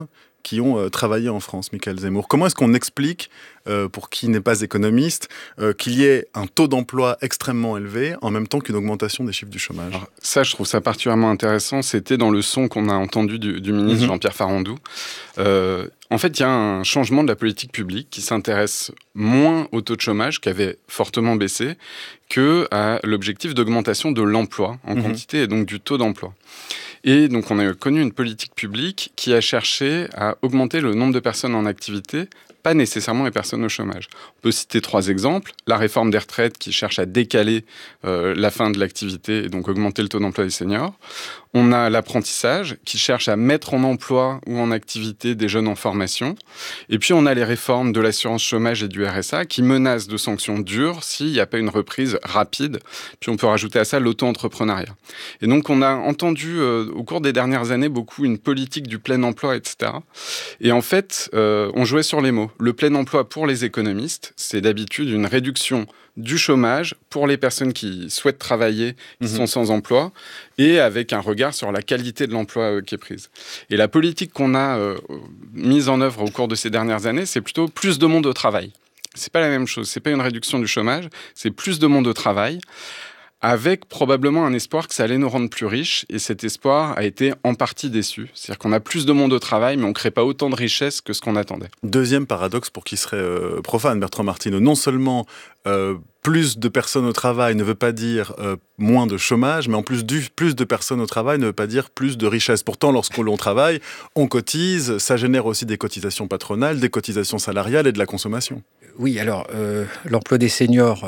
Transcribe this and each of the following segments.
qui ont travaillé en France, Michael Zemmour. Comment est-ce qu'on explique, pour qui n'est pas économiste, qu'il y ait un taux d'emploi extrêmement élevé en même temps qu'une augmentation des chiffres du chômage? Alors, ça, je trouve ça particulièrement intéressant. C'était dans le son qu'on a entendu du ministre Jean-Pierre Farandou. En fait, il y a un changement de la politique publique qui s'intéresse moins au taux de chômage, qui avait fortement baissé, qu'à l'objectif d'augmentation de l'emploi en quantité et donc du taux d'emploi. Et donc, on a connu une politique publique qui a cherché à augmenter le nombre de personnes en activité, pas nécessairement les personnes au chômage. On peut citer 3 exemples. La réforme des retraites qui cherche à décaler la fin de l'activité et donc augmenter le taux d'emploi des seniors. On a l'apprentissage qui cherche à mettre en emploi ou en activité des jeunes en formation. Et puis, on a les réformes de l'assurance chômage et du RSA qui menacent de sanctions dures s'il n'y a pas une reprise rapide. Puis, on peut rajouter à ça l'auto-entrepreneuriat. Et donc, on a entendu au cours des dernières années beaucoup une politique du plein emploi, etc. Et en fait, on jouait sur les mots. Le plein emploi pour les économistes, c'est d'habitude une réduction du chômage pour les personnes qui souhaitent travailler, qui sont sans emploi, et avec un regard sur la qualité de l'emploi qui est prise. Et la politique qu'on a mise en œuvre au cours de ces dernières années, c'est plutôt plus de monde au travail. C'est pas la même chose, c'est pas une réduction du chômage, c'est plus de monde au travail, avec probablement un espoir que ça allait nous rendre plus riches, et cet espoir a été en partie déçu. C'est-à-dire qu'on a plus de monde au travail, mais on ne crée pas autant de richesses que ce qu'on attendait. Deuxième paradoxe pour qui serait profane, Bertrand Martineau. Non seulement plus de personnes au travail ne veut pas dire moins de chômage, mais en plus, plus de personnes au travail ne veut pas dire plus de richesse. Pourtant, lorsque l'on travaille, on cotise, ça génère aussi des cotisations patronales, des cotisations salariales et de la consommation. Oui, alors, l'emploi des seniors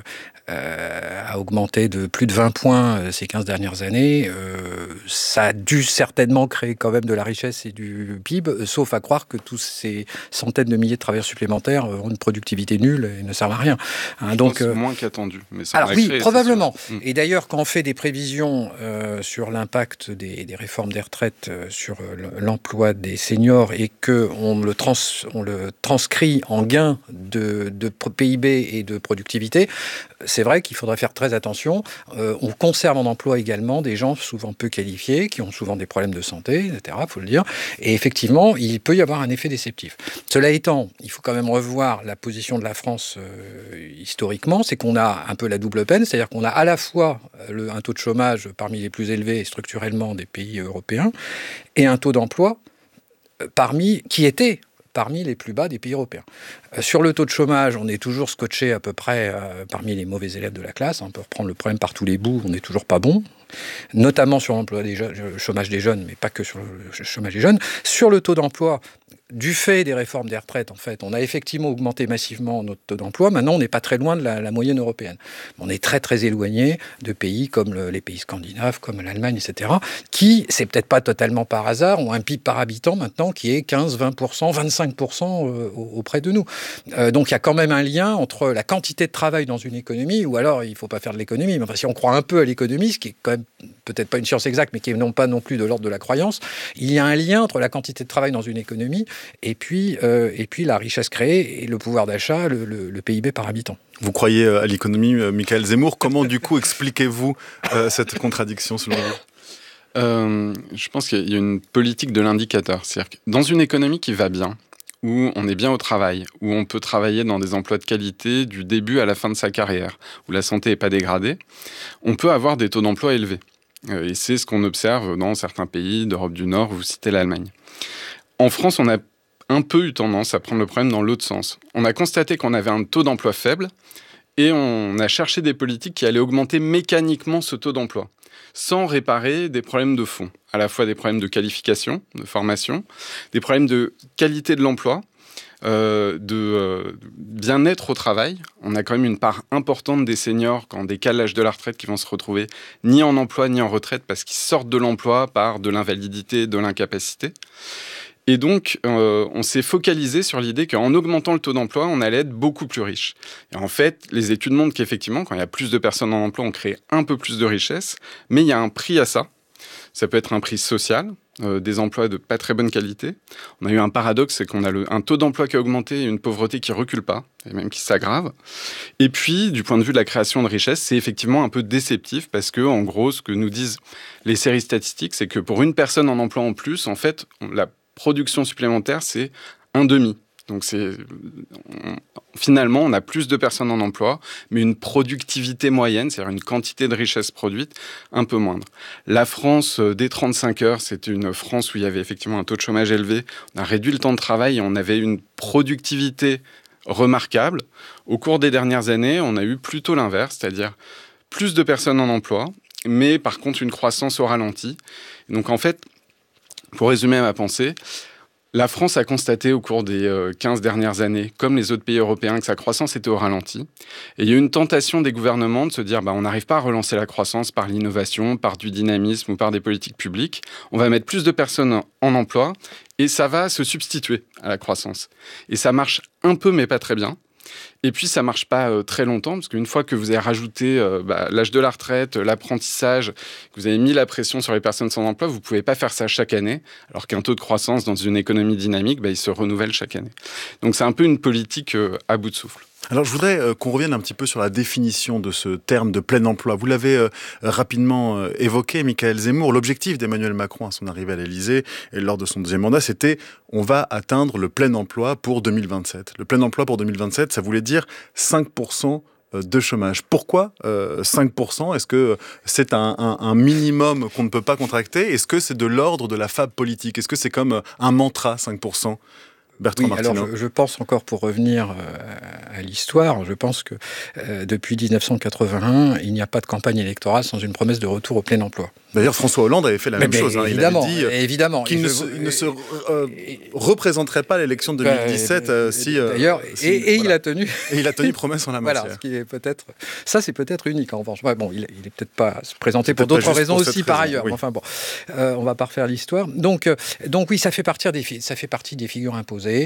a augmenté de plus de 20 points ces 15 dernières années. Ça a dû certainement créer quand même de la richesse et du PIB, sauf à croire que tous ces centaines de milliers de travailleurs supplémentaires ont une productivité nulle et ne servent à rien. Donc, moins qu'attendu. Mais ça alors oui, créé, probablement. Et d'ailleurs, quand on fait des prévisions sur l'impact des réformes des retraites sur l'emploi des seniors et qu'on le transcrit en gains de PIB et de productivité, c'est vrai qu'il faudrait faire très attention. On conserve en emploi également des gens souvent peu qualifiés, qui ont souvent des problèmes de santé, etc., il faut le dire. Et effectivement, il peut y avoir un effet déceptif. Cela étant, il faut quand même revoir la position de la France historiquement. C'est qu'on a un peu la double peine, c'est-à-dire qu'on a à la fois un taux de chômage parmi les plus élevés structurellement des pays européens et un taux d'emploi qui était parmi les plus bas des pays européens. Sur le taux de chômage, on est toujours scotché à peu près parmi les mauvais élèves de la classe. On peut reprendre le problème par tous les bouts, on n'est toujours pas bon, notamment sur l'emploi le chômage des jeunes, mais pas que sur le chômage des jeunes. Sur le taux d'emploi, du fait des réformes des retraites, en fait, on a effectivement augmenté massivement notre taux d'emploi. Maintenant, on n'est pas très loin de la moyenne européenne. On est très, très éloigné de pays comme les pays scandinaves, comme l'Allemagne, etc., qui, c'est peut-être pas totalement par hasard, ont un PIB par habitant maintenant qui est 15, 20%, 25% auprès de nous. Donc, il y a quand même un lien entre la quantité de travail dans une économie, ou alors, il ne faut pas faire de l'économie, mais enfin, si on croit un peu à l'économie, ce qui est quand même peut-être pas une science exacte, mais qui n'est pas non plus de l'ordre de la croyance, il y a un lien entre la quantité de travail dans une économie et puis la richesse créée et le pouvoir d'achat, le PIB par habitant. Vous croyez à l'économie, Michael Zemmour. Comment, du coup, expliquez-vous cette contradiction, selon vous ? Je pense qu'il y a une politique de l'indicateur. C'est-à-dire que dans une économie qui va bien, où on est bien au travail, où on peut travailler dans des emplois de qualité du début à la fin de sa carrière, où la santé n'est pas dégradée, on peut avoir des taux d'emploi élevés. Et c'est ce qu'on observe dans certains pays d'Europe du Nord, vous citez l'Allemagne. En France, on a un peu eu tendance à prendre le problème dans l'autre sens. On a constaté qu'on avait un taux d'emploi faible et on a cherché des politiques qui allaient augmenter mécaniquement ce taux d'emploi, sans réparer des problèmes de fond, à la fois des problèmes de qualification, de formation, des problèmes de qualité de l'emploi, de bien-être au travail. On a quand même une part importante des seniors qui ont décalé l'âge de la retraite qui vont se retrouver ni en emploi ni en retraite parce qu'ils sortent de l'emploi par de l'invalidité, de l'incapacité. Et donc, on s'est focalisé sur l'idée qu'en augmentant le taux d'emploi, on allait être beaucoup plus riche. Et en fait, les études montrent qu'effectivement, quand il y a plus de personnes en emploi, on crée un peu plus de richesse, mais il y a un prix à ça. Ça peut être un prix social, des emplois de pas très bonne qualité. On a eu un paradoxe, c'est qu'on a un taux d'emploi qui a augmenté et une pauvreté qui recule pas, et même qui s'aggrave. Et puis, du point de vue de la création de richesse, c'est effectivement un peu déceptif parce que, en gros, ce que nous disent les séries statistiques, c'est que pour une personne en emploi en plus, en fait, la production supplémentaire, c'est un demi. Donc finalement, on a plus de personnes en emploi, mais une productivité moyenne, c'est-à-dire une quantité de richesse produite, un peu moindre. La France, dès 35 heures, c'était une France où il y avait effectivement un taux de chômage élevé. On a réduit le temps de travail et on avait une productivité remarquable. Au cours des dernières années, on a eu plutôt l'inverse, c'est-à-dire plus de personnes en emploi, mais par contre une croissance au ralenti. Donc en fait, pour résumer ma pensée, la France a constaté au cours des 15 dernières années, comme les autres pays européens, que sa croissance était au ralenti. Et il y a eu une tentation des gouvernements de se dire on n'arrive pas à relancer la croissance par l'innovation, par du dynamisme ou par des politiques publiques. On va mettre plus de personnes en emploi et ça va se substituer à la croissance. Et ça marche un peu, mais pas très bien. Et puis, ça ne marche pas très longtemps, parce qu'une fois que vous avez rajouté l'âge de la retraite, l'apprentissage, que vous avez mis la pression sur les personnes sans emploi, vous ne pouvez pas faire ça chaque année, alors qu'un taux de croissance dans une économie dynamique, il se renouvelle chaque année. Donc, c'est un peu une politique à bout de souffle. Alors, je voudrais qu'on revienne un petit peu sur la définition de ce terme de plein emploi. Vous l'avez rapidement évoqué, Michaël Zemmour. L'objectif d'Emmanuel Macron à son arrivée à l'Élysée et lors de son deuxième mandat, c'était on va atteindre le plein emploi pour 2027. Le plein emploi pour 2027, ça voulait dire 5% de chômage. Pourquoi 5%? Est-ce que c'est un minimum qu'on ne peut pas contracter? Est-ce que c'est de l'ordre de la fable politique? Est-ce que c'est comme un mantra, 5%? Bertrand Martineau. Alors je pense encore, pour revenir à l'histoire, je pense que depuis 1981, il n'y a pas de campagne électorale sans une promesse de retour au plein emploi. D'ailleurs, François Hollande avait fait la même chose. Évidemment, il avait dit qu'il ne se représenterait pas à l'élection de 2017 si... D'ailleurs, il a tenu... Et il a tenu promesse en la matière. Voilà, ce qui est peut-être... Ça, c'est peut-être unique, en revanche. Il est peut-être pas se présenté pour d'autres raisons aussi, par ailleurs. Oui. Enfin bon, on va pas refaire l'histoire. Donc oui, ça fait partie des figures imposées.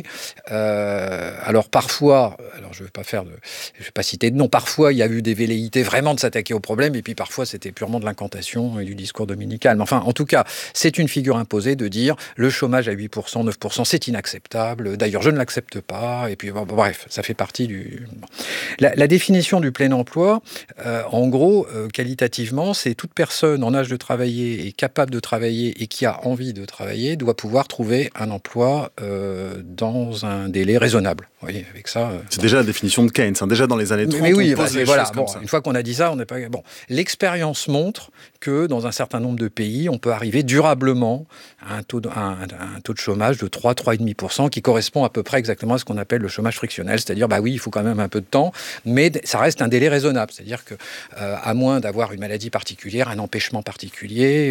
Alors parfois, je vais pas citer de nom, parfois il y a eu des velléités vraiment de s'attaquer au problème, et puis parfois c'était purement de l'incantation et du discours dominical. Mais enfin, en tout cas, c'est une figure imposée de dire le chômage à 8%, 9%, c'est inacceptable. D'ailleurs, je ne l'accepte pas. Et puis, bref, ça fait partie du... La définition du plein emploi, en gros, qualitativement, c'est toute personne en âge de travailler et capable de travailler et qui a envie de travailler doit pouvoir trouver un emploi dans un délai raisonnable. Vous voyez, avec ça... C'est déjà la définition de Keynes. Déjà dans les années 30, mais oui, on pose les choses comme ça. Une fois qu'on a dit ça, on n'est pas... L'expérience montre que dans un certain nombre de pays, on peut arriver durablement à un taux de chômage de 3,5%, qui correspond à peu près exactement à ce qu'on appelle le chômage frictionnel. C'est-à-dire, oui, il faut quand même un peu de temps, mais ça reste un délai raisonnable. C'est-à-dire que, à moins d'avoir une maladie particulière, un empêchement particulier,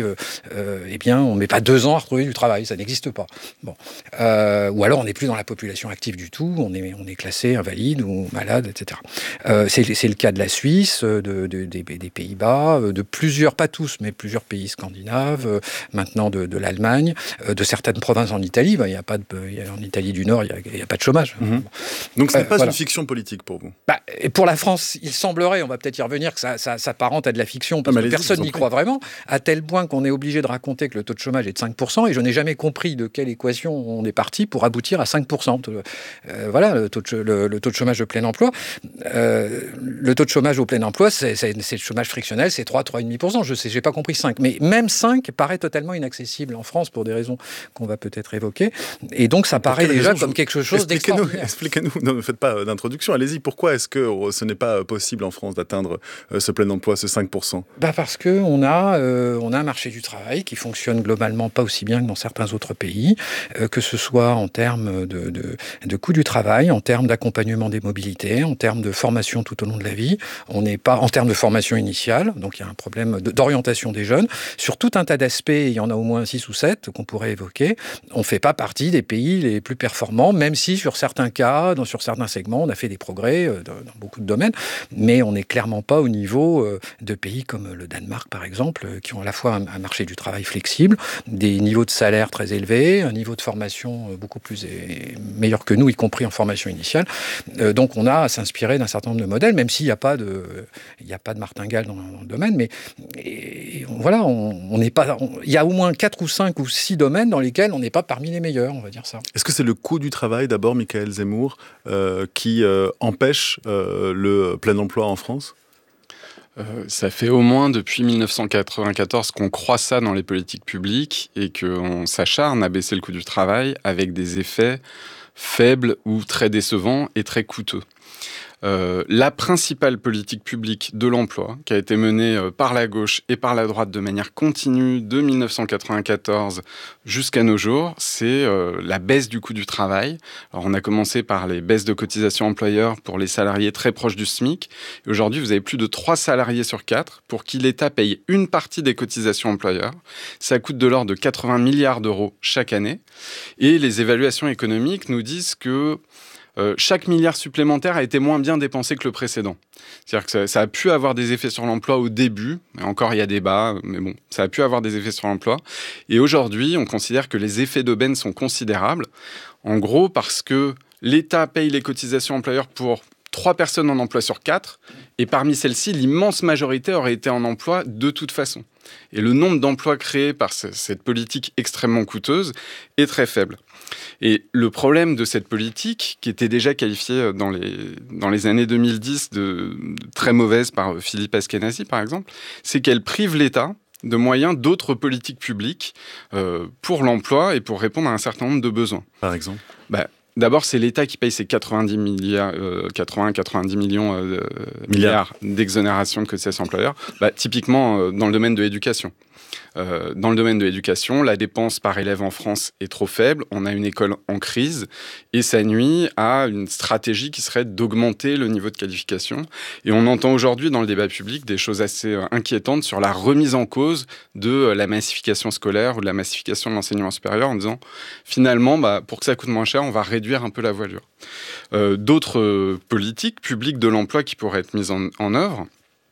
on ne met pas 2 ans à retrouver du travail. Ça n'existe pas. Ou alors, on n'est plus dans la population active du tout. On est classé invalide ou malade, etc. C'est le cas de la Suisse, des Pays-Bas, de plusieurs, pas tous, mais plusieurs pays scandinaves, maintenant de l'Allemagne, de certaines provinces en Italie. En Italie du Nord, il n'y a pas de chômage. Mmh. Donc ce n'est pas une fiction politique pour vous? Et pour la France, il semblerait, on va peut-être y revenir, que ça s'apparente à de la fiction, parce que personne n'y croit vraiment, à tel point qu'on est obligé de raconter que le taux de chômage est de 5%, et je n'ai jamais compris de quelle équation on est parti pour aboutir à 5%. Le taux de chômage de plein emploi. Le taux de chômage au plein emploi, c'est le chômage frictionnel, c'est 3,5%. Je n'ai pas compris 5. Mais même 5 paraît totalement inaccessible en France pour des raisons qu'on va peut-être évoquer. Et donc, ça paraît déjà comme quelque chose d'extraordinaire. Expliquez-nous, ne faites pas d'introduction, allez-y. Pourquoi est-ce que ce n'est pas possible en France d'atteindre ce plein emploi, ce 5%? Parce qu'on a un marché du travail qui fonctionne globalement pas aussi bien que dans certains autres pays, que ce soit en termes de coût du travail, en termes d'accompagnement des mobilités, en termes de formation tout au long de la vie. On n'est pas en termes de formation initiale, donc il y a un problème d'orientation des jeunes. Sur tout un tas d'aspects, il y en a au moins 6 ou 7 qu'on pourrait évoquer. On ne fait pas partie des pays les plus performants, même si sur certains cas, sur certains segments, on a fait des progrès dans beaucoup de domaines, mais on n'est clairement pas au niveau de pays comme le Danemark, par exemple, qui ont à la fois un marché du travail flexible, des niveaux de salaire très élevés, un niveau de formation beaucoup plus meilleur que nous, y compris en formation initiale. Donc on a à s'inspirer d'un certain nombre de modèles, même s'il n'y a pas de martingale dans le domaine, mais voilà, on n'est pas... Il y a au moins 4 ou 5 ou 6 domaines dans lesquels on n'est pas parmi les meilleurs, on va dire ça. Est-ce que c'est le coût du travail, d'abord, Michaël Zemmour, qui empêche le plein emploi en France ? Ça fait au moins depuis 1994 qu'on croit ça dans les politiques publiques et qu'on s'acharne à baisser le coût du travail avec des effets faibles ou très décevants et très coûteux. La principale politique publique de l'emploi, qui a été menée par la gauche et par la droite de manière continue de 1994 jusqu'à nos jours, c'est la baisse du coût du travail. Alors, on a commencé par les baisses de cotisations employeurs pour les salariés très proches du SMIC. Et aujourd'hui, vous avez plus de 3 salariés sur 4 pour qui l'État paye une partie des cotisations employeurs. Ça coûte de l'ordre de 80 milliards d'euros chaque année. Et les évaluations économiques nous disent que chaque milliard supplémentaire a été moins bien dépensé que le précédent. C'est-à-dire que ça a pu avoir des effets sur l'emploi au début, et encore il y a débat, mais bon, ça a pu avoir des effets sur l'emploi. Et aujourd'hui, on considère que les effets d'aubaine sont considérables, en gros parce que l'État paye les cotisations employeurs pour 3 personnes en emploi sur 4, et parmi celles-ci, l'immense majorité aurait été en emploi de toute façon. Et le nombre d'emplois créés par cette politique extrêmement coûteuse est très faible. Et le problème de cette politique, qui était déjà qualifiée dans les années 2010 de très mauvaise par Philippe Askenazi, par exemple, c'est qu'elle prive l'État de moyens d'autres politiques publiques pour l'emploi et pour répondre à un certain nombre de besoins. Par exemple ? D'abord, c'est l'État qui paye ces 90 millions d'exonération de cotisations employeurs, typiquement dans le domaine de l'éducation. Dans le domaine de l'éducation, la dépense par élève en France est trop faible. On a une école en crise et ça nuit à une stratégie qui serait d'augmenter le niveau de qualification. Et on entend aujourd'hui dans le débat public des choses assez inquiétantes sur la remise en cause de la massification scolaire ou de la massification de l'enseignement supérieur en disant finalement, pour que ça coûte moins cher, on va réduire un peu la voilure. D'autres politiques publiques de l'emploi qui pourraient être mises en œuvre,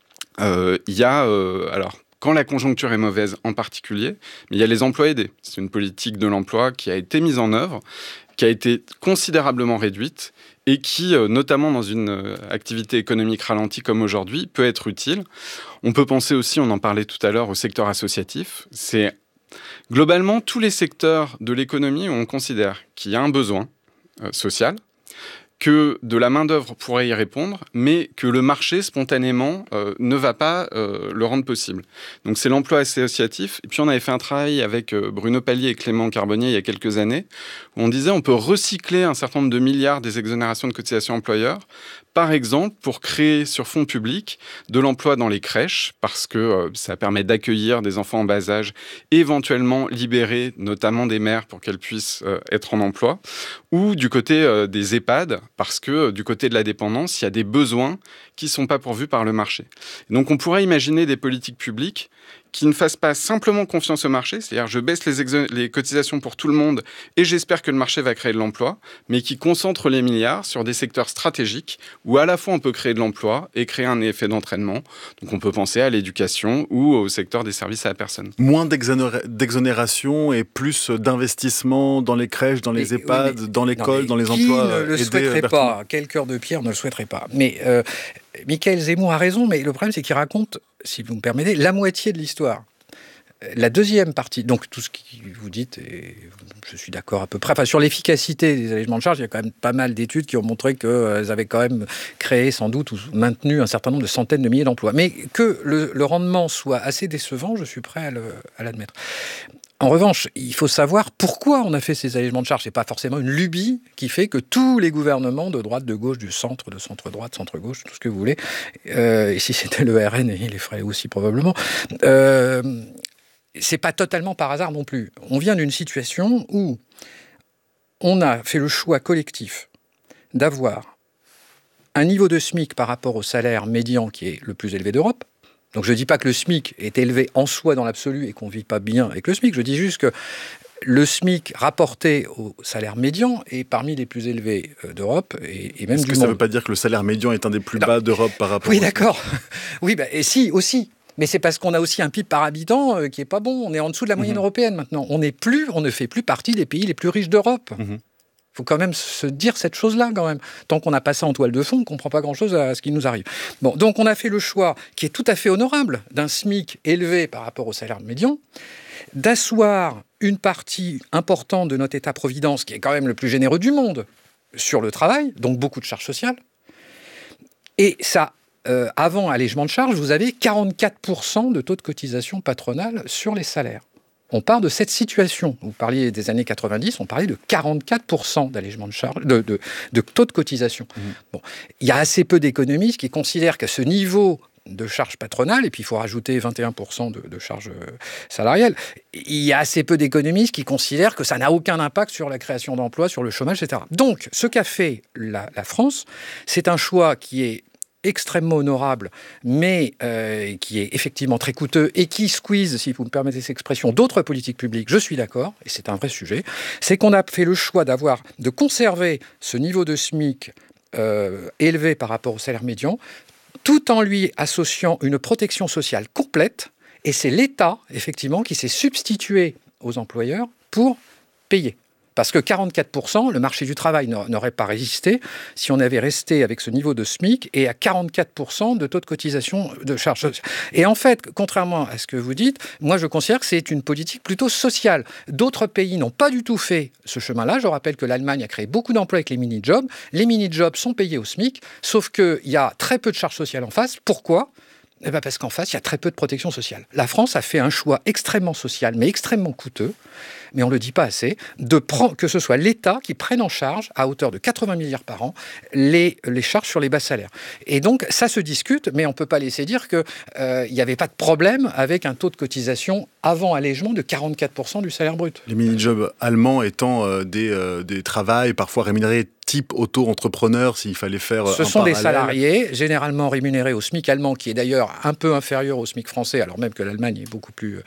il y a... quand la conjoncture est mauvaise en particulier, mais il y a les emplois aidés. C'est une politique de l'emploi qui a été mise en œuvre, qui a été considérablement réduite et qui, notamment dans une activité économique ralentie comme aujourd'hui, peut être utile. On peut penser aussi, on en parlait tout à l'heure, au secteur associatif. C'est globalement tous les secteurs de l'économie où on considère qu'il y a un besoin social, que de la main-d'œuvre pourrait y répondre, mais que le marché, spontanément, ne va pas le rendre possible. Donc c'est l'emploi associatif. Et puis on avait fait un travail avec Bruno Palier et Clément Carbonnier il y a quelques années, où on disait on peut recycler un certain nombre de milliards des exonérations de cotisations employeurs, par exemple, pour créer sur fonds publics de l'emploi dans les crèches, parce que ça permet d'accueillir des enfants en bas âge, éventuellement libérer notamment des mères pour qu'elles puissent être en emploi, ou du côté des EHPAD, parce que du côté de la dépendance, il y a des besoins qui ne sont pas pourvus par le marché. Donc on pourrait imaginer des politiques publiques qui ne fassent pas simplement confiance au marché, c'est-à-dire je baisse les cotisations pour tout le monde et j'espère que le marché va créer de l'emploi, mais qui concentrent les milliards sur des secteurs stratégiques où à la fois on peut créer de l'emploi et créer un effet d'entraînement. Donc on peut penser à l'éducation ou au secteur des services à la personne. Moins d'exonération et plus d'investissement dans les crèches, dans les EHPAD, dans l'école, dans les emplois aidés. Qui ne le souhaiterait pas ? Quel cœur de pierre ne le souhaiterait pas ? Mais Michaël Zemmour a raison, mais le problème c'est qu'il raconte, si vous me permettez, la moitié de l'histoire. La deuxième partie, donc tout ce que vous dites, et je suis d'accord à peu près, sur l'efficacité des allègements de charges, il y a quand même pas mal d'études qui ont montré qu'elles avaient quand même créé sans doute ou maintenu un certain nombre de centaines de milliers d'emplois. Mais que le rendement soit assez décevant, je suis prêt à l'admettre. En revanche, il faut savoir pourquoi on a fait ces allègements de charges. Ce n'est pas forcément une lubie qui fait que tous les gouvernements de droite, de gauche, de centre-droite, centre-gauche, tout ce que vous voulez, et si c'était le RN, il les ferait aussi probablement, c'est pas totalement par hasard non plus. On vient d'une situation où on a fait le choix collectif d'avoir un niveau de SMIC par rapport au salaire médian qui est le plus élevé d'Europe. Donc je ne dis pas que le SMIC est élevé en soi dans l'absolu et qu'on ne vit pas bien avec le SMIC. Je dis juste que le SMIC rapporté au salaire médian est parmi les plus élevés d'Europe et même du monde. Est-ce que ça ne veut pas dire que le salaire médian est un des plus bas d'Europe par rapport au d'accord. Oui, et si, aussi. Mais c'est parce qu'on a aussi un PIB par habitant qui n'est pas bon. On est en dessous de la moyenne européenne maintenant. On ne fait plus partie des pays les plus riches d'Europe. Il faut quand même se dire cette chose-là, quand même. Tant qu'on n'a pas ça en toile de fond, on ne comprend pas grand-chose à ce qui nous arrive. Bon, donc on a fait le choix, qui est tout à fait honorable, d'un SMIC élevé par rapport au salaire médian, d'asseoir une partie importante de notre État-providence, qui est quand même le plus généreux du monde, sur le travail, donc beaucoup de charges sociales. Et ça avant allègement de charges, vous avez 44% de taux de cotisation patronale sur les salaires. On part de cette situation. Vous parliez des années 90, on parlait de 44% d'allègement de charges, de taux de cotisation. Bon, il y a assez peu d'économistes qui considèrent qu'à ce niveau de charges patronales, et puis il faut rajouter 21% de charges salariales, il y a assez peu d'économistes qui considèrent que ça n'a aucun impact sur la création d'emplois, sur le chômage, etc. Donc, ce qu'a fait la France, c'est un choix qui est extrêmement honorable, mais qui est effectivement très coûteux et qui squeeze, si vous me permettez cette expression, d'autres politiques publiques, je suis d'accord, et c'est un vrai sujet, c'est qu'on a fait le choix de conserver ce niveau de SMIC élevé par rapport au salaire médian, tout en lui associant une protection sociale complète, et c'est l'État, effectivement, qui s'est substitué aux employeurs pour payer. Parce que 44%, le marché du travail n'aurait pas résisté si on avait resté avec ce niveau de SMIC et à 44% de taux de cotisation de charges sociales. Et en fait, contrairement à ce que vous dites, moi je considère que c'est une politique plutôt sociale. D'autres pays n'ont pas du tout fait ce chemin-là. Je rappelle que l'Allemagne a créé beaucoup d'emplois avec les mini-jobs. Les mini-jobs sont payés au SMIC, sauf qu'il y a très peu de charges sociales en face. Pourquoi ? Parce qu'en face, il y a très peu de protection sociale. La France a fait un choix extrêmement social, mais extrêmement coûteux, mais on ne le dit pas assez, que ce soit l'État qui prenne en charge, à hauteur de 80 milliards par an, les charges sur les bas salaires. Et donc, ça se discute, mais on ne peut pas laisser dire qu'il n'y avait pas de problème avec un taux de cotisation avant allègement de 44% du salaire brut. Les mini-jobs allemands étant des travails parfois rémunérés type auto-entrepreneur, s'il fallait faire Ce sont des salariés, généralement rémunérés au SMIC allemand, qui est d'ailleurs un peu inférieur au SMIC français, alors même que l'Allemagne est beaucoup plus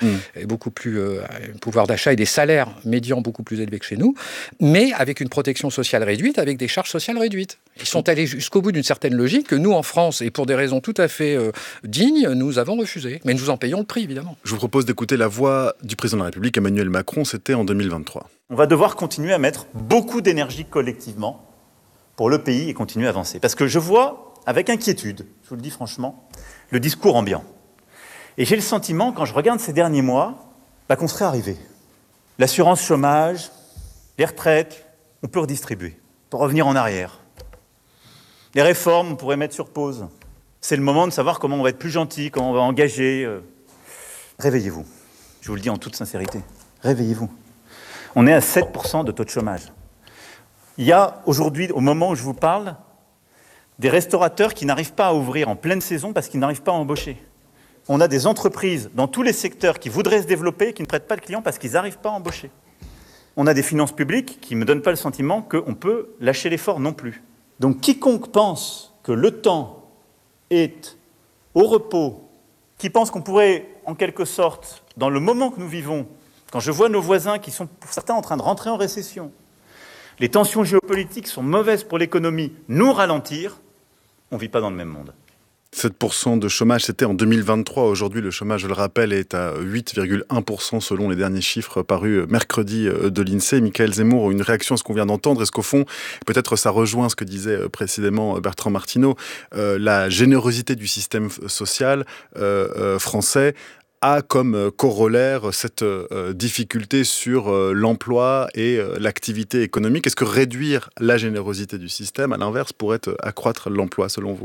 pouvoir d'achat et des salaires médians beaucoup plus élevés que chez nous, mais avec une protection sociale réduite, avec des charges sociales réduites. Ils sont allés jusqu'au bout d'une certaine logique que nous, en France, et pour des raisons tout à fait dignes, nous avons refusé. Mais nous en payons le prix, évidemment. Je vous propose d'écouter la voix du président de la République, Emmanuel Macron, c'était en 2023. On va devoir continuer à mettre beaucoup d'énergie collectivement pour le pays et continuer à avancer. Parce que je vois, avec inquiétude, je vous le dis franchement, le discours ambiant. Et j'ai le sentiment, quand je regarde ces derniers mois, qu'on serait arrivé. L'assurance chômage, les retraites, on peut redistribuer, pour revenir en arrière. Les réformes, on pourrait mettre sur pause. C'est le moment de savoir comment on va être plus gentil, comment on va engager. Réveillez-vous. Je vous le dis en toute sincérité. Réveillez-vous. On est à 7% de taux de chômage. Il y a aujourd'hui, au moment où je vous parle, des restaurateurs qui n'arrivent pas à ouvrir en pleine saison parce qu'ils n'arrivent pas à embaucher. On a des entreprises dans tous les secteurs qui voudraient se développer et qui ne prêtent pas le client parce qu'ils n'arrivent pas à embaucher. On a des finances publiques qui ne me donnent pas le sentiment qu'on peut lâcher l'effort non plus. Donc quiconque pense que le temps est au repos, qui pense qu'on pourrait, en quelque sorte, dans le moment que nous vivons, quand je vois nos voisins qui sont pour certains en train de rentrer en récession, les tensions géopolitiques sont mauvaises pour l'économie, nous ralentir, on ne vit pas dans le même monde. 7% de chômage, c'était en 2023. Aujourd'hui, le chômage, je le rappelle, est à 8,1% selon les derniers chiffres parus mercredi de l'INSEE. Michaël Zemmour, une réaction à ce qu'on vient d'entendre. Est-ce qu'au fond, peut-être ça rejoint ce que disait précédemment Bertrand Martineau, la générosité du système social français a comme corollaire cette difficulté sur l'emploi et l'activité économique. Est-ce que réduire la générosité du système, à l'inverse, pourrait accroître l'emploi, selon vous ?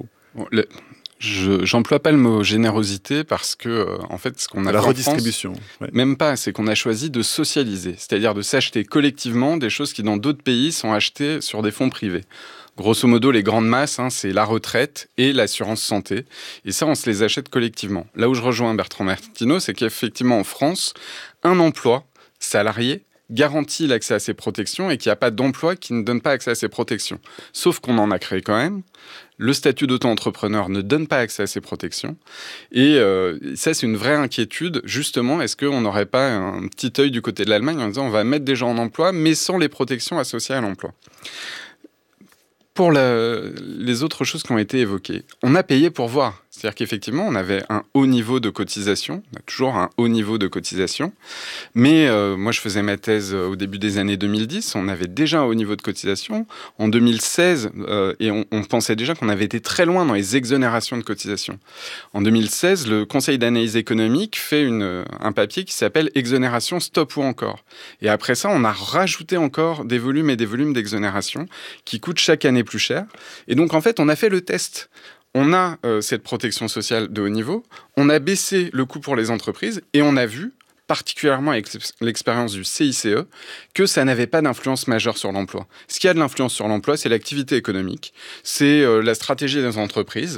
J'emploie pas le mot générosité parce que, en fait, ce qu'on a la fait redistribution, en France, ouais. Même pas, c'est qu'on a choisi de socialiser, c'est-à-dire de s'acheter collectivement des choses qui, dans d'autres pays, sont achetées sur des fonds privés. Grosso modo, les grandes masses, c'est la retraite et l'assurance santé. Et ça, on se les achète collectivement. Là où je rejoins Bertrand Martineau, c'est qu'effectivement, en France, un emploi salarié garantit l'accès à ces protections et qu'il n'y a pas d'emploi qui ne donne pas accès à ces protections. Sauf qu'on en a créé quand même. Le statut d'auto-entrepreneur ne donne pas accès à ces protections. Et ça, c'est une vraie inquiétude. Justement, est-ce qu'on n'aurait pas un petit œil du côté de l'Allemagne en disant on va mettre des gens en emploi, mais sans les protections associées à l'emploi ? Pour les autres choses qui ont été évoquées, on a payé pour voir. C'est-à-dire qu'effectivement, on avait un haut niveau de cotisation. On a toujours un haut niveau de cotisation. Mais moi, je faisais ma thèse au début des années 2010. On avait déjà un haut niveau de cotisation. En 2016, et on pensait déjà qu'on avait été très loin dans les exonérations de cotisation. En 2016, le Conseil d'analyse économique fait un papier qui s'appelle « Exonération, stop ou encore ». Et après ça, on a rajouté encore des volumes et des volumes d'exonération qui coûtent chaque année plus cher. Et donc, en fait, on a fait le test. on a cette protection sociale de haut niveau, on a baissé le coût pour les entreprises et on a vu, particulièrement avec l'expérience du CICE, que ça n'avait pas d'influence majeure sur l'emploi. Ce qui a de l'influence sur l'emploi, c'est l'activité économique, c'est la stratégie des entreprises.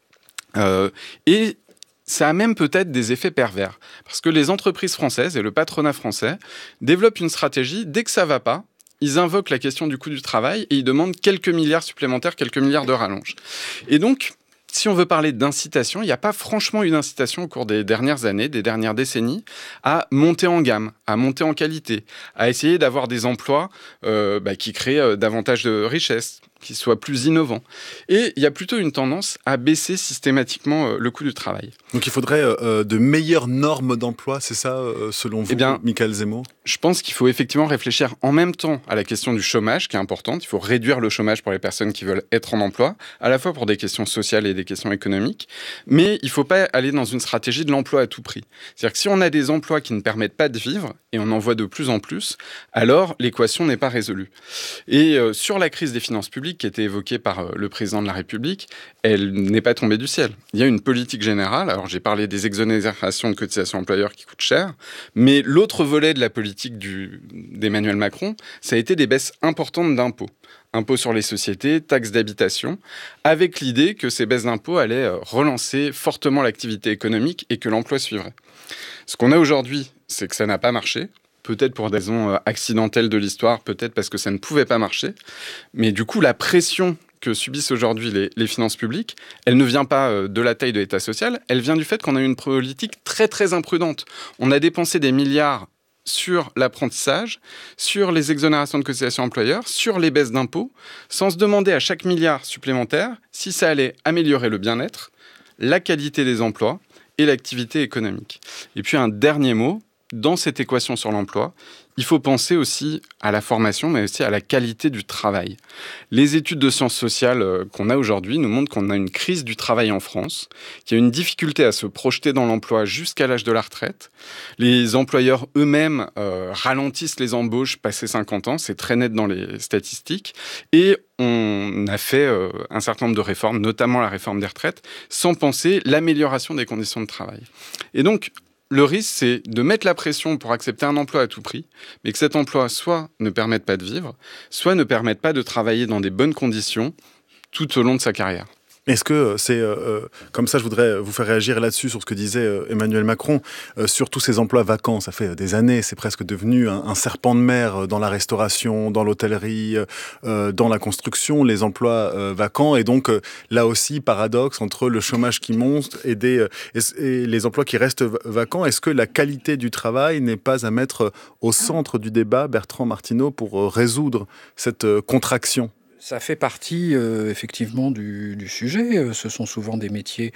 Et ça a même peut-être des effets pervers. Parce que les entreprises françaises et le patronat français développent une stratégie, dès que ça ne va pas, ils invoquent la question du coût du travail et ils demandent quelques milliards supplémentaires, quelques milliards de rallonge. Et donc, si on veut parler d'incitation, il n'y a pas franchement eu d'incitation au cours des dernières années, des dernières décennies, à monter en gamme, à monter en qualité, à essayer d'avoir des emplois qui créent davantage de richesse, qui soient plus innovants. Et il y a plutôt une tendance à baisser systématiquement le coût du travail. Donc il faudrait de meilleures normes d'emploi, c'est ça, selon vous, Michaël Zemmour ? Je pense qu'il faut effectivement réfléchir en même temps à la question du chômage, qui est importante. Il faut réduire le chômage pour les personnes qui veulent être en emploi, à la fois pour des questions sociales et des questions économiques. Mais il ne faut pas aller dans une stratégie de l'emploi à tout prix. C'est-à-dire que si on a des emplois qui ne permettent pas de vivre, et on en voit de plus en plus, alors l'équation n'est pas résolue. Et sur la crise des finances publiques, qui était évoquée par le président de la République, elle n'est pas tombée du ciel. Il y a une politique générale. Alors j'ai parlé des exonérations de cotisations employeurs qui coûtent cher, mais l'autre volet de la politique d'Emmanuel Macron, ça a été des baisses importantes d'impôts. Impôts sur les sociétés, taxes d'habitation, avec l'idée que ces baisses d'impôts allaient relancer fortement l'activité économique et que l'emploi suivrait. Ce qu'on a aujourd'hui, c'est que ça n'a pas marché. Peut-être pour des raisons accidentelles de l'histoire, peut-être parce que ça ne pouvait pas marcher. Mais du coup, la pression que subissent aujourd'hui les finances publiques, elle ne vient pas de la taille de l'État social, elle vient du fait qu'on a eu une politique très très imprudente. On a dépensé des milliards sur l'apprentissage, sur les exonérations de cotisations employeurs, sur les baisses d'impôts, sans se demander à chaque milliard supplémentaire si ça allait améliorer le bien-être, la qualité des emplois et l'activité économique. Et puis un dernier mot, dans cette équation sur l'emploi, il faut penser aussi à la formation, mais aussi à la qualité du travail. Les études de sciences sociales qu'on a aujourd'hui nous montrent qu'on a une crise du travail en France, qu'il y a une difficulté à se projeter dans l'emploi jusqu'à l'âge de la retraite. Les employeurs eux-mêmes ralentissent les embauches passé 50 ans, c'est très net dans les statistiques. Et on a fait un certain nombre de réformes, notamment la réforme des retraites, sans penser l'amélioration des conditions de travail. Et donc, le risque, c'est de mettre la pression pour accepter un emploi à tout prix, mais que cet emploi soit ne permette pas de vivre, soit ne permette pas de travailler dans des bonnes conditions tout au long de sa carrière. Est-ce que c'est comme ça, je voudrais vous faire réagir là-dessus sur ce que disait Emmanuel Macron sur tous ces emplois vacants. Ça fait des années, c'est presque devenu un serpent de mer dans la restauration, dans l'hôtellerie, dans la construction, les emplois vacants. Et donc là aussi, paradoxe entre le chômage qui monte et les emplois qui restent vacants. Est-ce que la qualité du travail n'est pas à mettre au centre du débat, Bertrand Martineau, pour résoudre cette contraction ? Ça fait partie effectivement du sujet. Ce sont souvent des métiers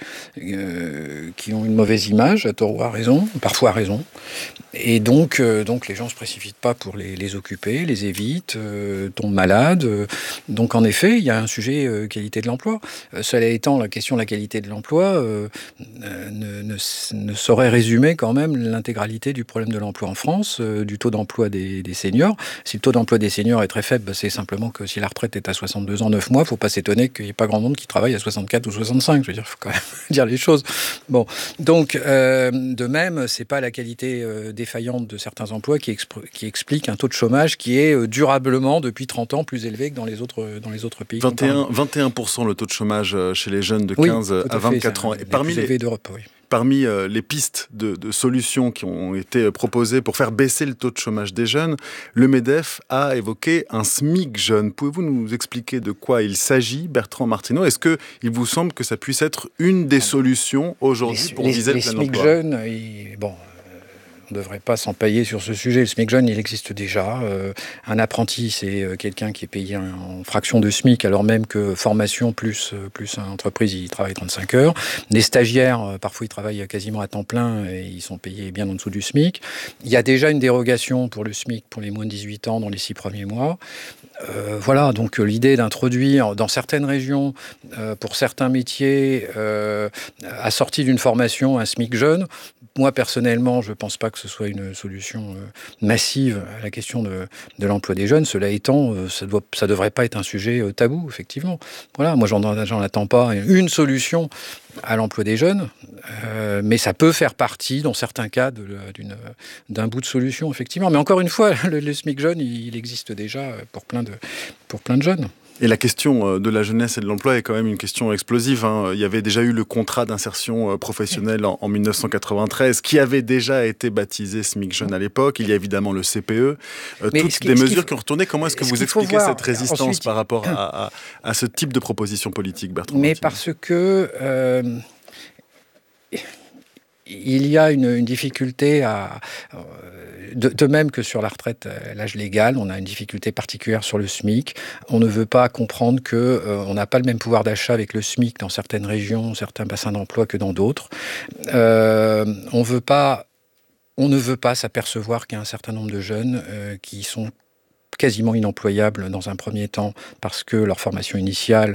qui ont une mauvaise image, à tort ou à raison, parfois à raison. Et donc les gens ne se précipitent pas pour les occuper, les évitent, tombent malades. Donc en effet, il y a un sujet qualité de l'emploi. Cela étant, la question de la qualité de l'emploi ne saurait résumer quand même l'intégralité du problème de l'emploi en France, du taux d'emploi des seniors. Si le taux d'emploi des seniors est très faible, c'est simplement que si la retraite est à 62 ans, 9 mois, il ne faut pas s'étonner qu'il n'y ait pas grand monde qui travaille à 64 ou 65. Je veux dire, il faut quand même dire les choses. Bon, donc, de même, ce n'est pas la qualité défaillante de certains emplois qui explique un taux de chômage qui est durablement, depuis 30 ans, plus élevé que dans les autres pays. 21% le taux de chômage chez les jeunes de 15 à 24 ans. Et parmi les d'Europe, oui. Parmi les pistes de solutions qui ont été proposées pour faire baisser le taux de chômage des jeunes, le MEDEF a évoqué un SMIC jeune. Pouvez-vous nous expliquer de quoi il s'agit, Bertrand Martineau ? Est-ce qu'il vous semble que ça puisse être une des solutions aujourd'hui pour viser le plein emploi ? Les SMIC jeunes, on ne devrait pas s'empailler sur ce sujet. Le SMIC jeune, il existe déjà. Un apprenti, c'est quelqu'un qui est payé en fraction de SMIC, alors même que formation plus une entreprise, il travaille 35 heures. Les stagiaires, parfois, ils travaillent quasiment à temps plein et ils sont payés bien en dessous du SMIC. Il y a déjà une dérogation pour le SMIC pour les moins de 18 ans dans les 6 premiers mois. Voilà, donc l'idée d'introduire dans certaines régions, pour certains métiers, assorti d'une formation, un SMIC jeune, moi personnellement, je ne pense pas que ce soit une solution massive à la question de l'emploi des jeunes. Cela étant, ça ne devrait pas être un sujet tabou, effectivement. Voilà, moi j'en attends pas une solution à l'emploi des jeunes, mais ça peut faire partie, dans certains cas, d'un bout de solution, effectivement. Mais encore une fois, le SMIC jeune, il existe déjà pour plein de jeunes. Et la question de la jeunesse et de l'emploi est quand même une question explosive. Il y avait déjà eu le contrat d'insertion professionnelle en 1993, qui avait déjà été baptisé SMIC jeune à l'époque. Il y a évidemment le CPE. Toutes des mesures qui ont retourné. Comment est-ce que vous expliquez cette résistance ensuite, par rapport à ce type de proposition politique, Bertrand Martineau ? Parce que il y a une difficulté de même que sur la retraite à l'âge légal, on a une difficulté particulière sur le SMIC. On ne veut pas comprendre qu'on n'a pas le même pouvoir d'achat avec le SMIC dans certaines régions, certains bassins d'emploi que dans d'autres. On ne veut pas s'apercevoir qu'il y a un certain nombre de jeunes qui sont quasiment inemployables dans un premier temps parce que leur formation initiale,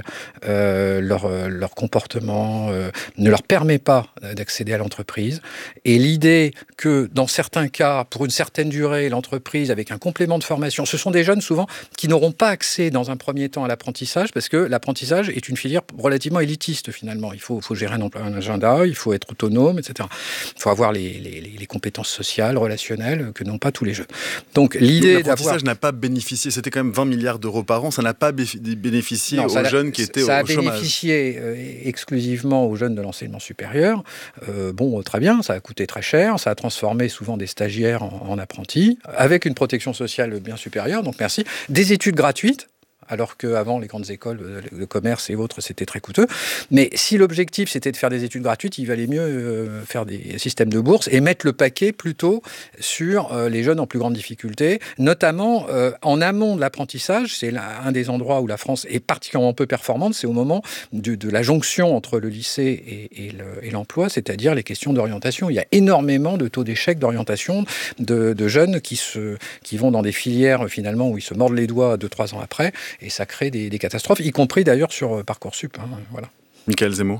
leur comportement ne leur permet pas d'accéder à l'entreprise. Et l'idée que dans certains cas, pour une certaine durée, l'entreprise, avec un complément de formation, ce sont des jeunes souvent qui n'auront pas accès dans un premier temps à l'apprentissage parce que l'apprentissage est une filière relativement élitiste finalement. Il faut gérer un agenda, il faut être autonome, etc. Il faut avoir les compétences sociales, relationnelles que n'ont pas tous les jeunes. Donc l'idée l'apprentissage n'a pas bénéficié, c'était quand même 20 milliards d'euros par an, ça n'a pas bénéficié aux jeunes qui étaient au chômage. Ça a bénéficié exclusivement aux jeunes de l'enseignement supérieur. Très bien, ça a coûté très cher, ça a transformé souvent des stagiaires en apprentis, avec une protection sociale bien supérieure, donc merci. Des études gratuites, alors qu'avant, les grandes écoles de commerce et autres, c'était très coûteux. Mais si l'objectif, c'était de faire des études gratuites, il valait mieux faire des systèmes de bourse et mettre le paquet plutôt sur les jeunes en plus grande difficulté, notamment en amont de l'apprentissage. C'est un des endroits où la France est particulièrement peu performante, c'est au moment de la jonction entre le lycée et l'emploi, c'est-à-dire les questions d'orientation. Il y a énormément de taux d'échec d'orientation de jeunes qui vont dans des filières, finalement, où ils se mordent les doigts 2-3 ans après. Et ça crée des catastrophes, y compris d'ailleurs sur Parcoursup. Voilà. Michaël Zemmour.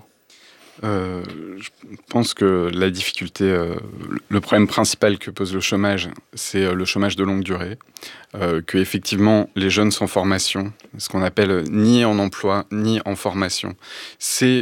Je pense que la difficulté, le problème principal que pose le chômage, c'est le chômage de longue durée. Que effectivement, les jeunes sans formation, ce qu'on appelle ni en emploi, ni en formation, c'est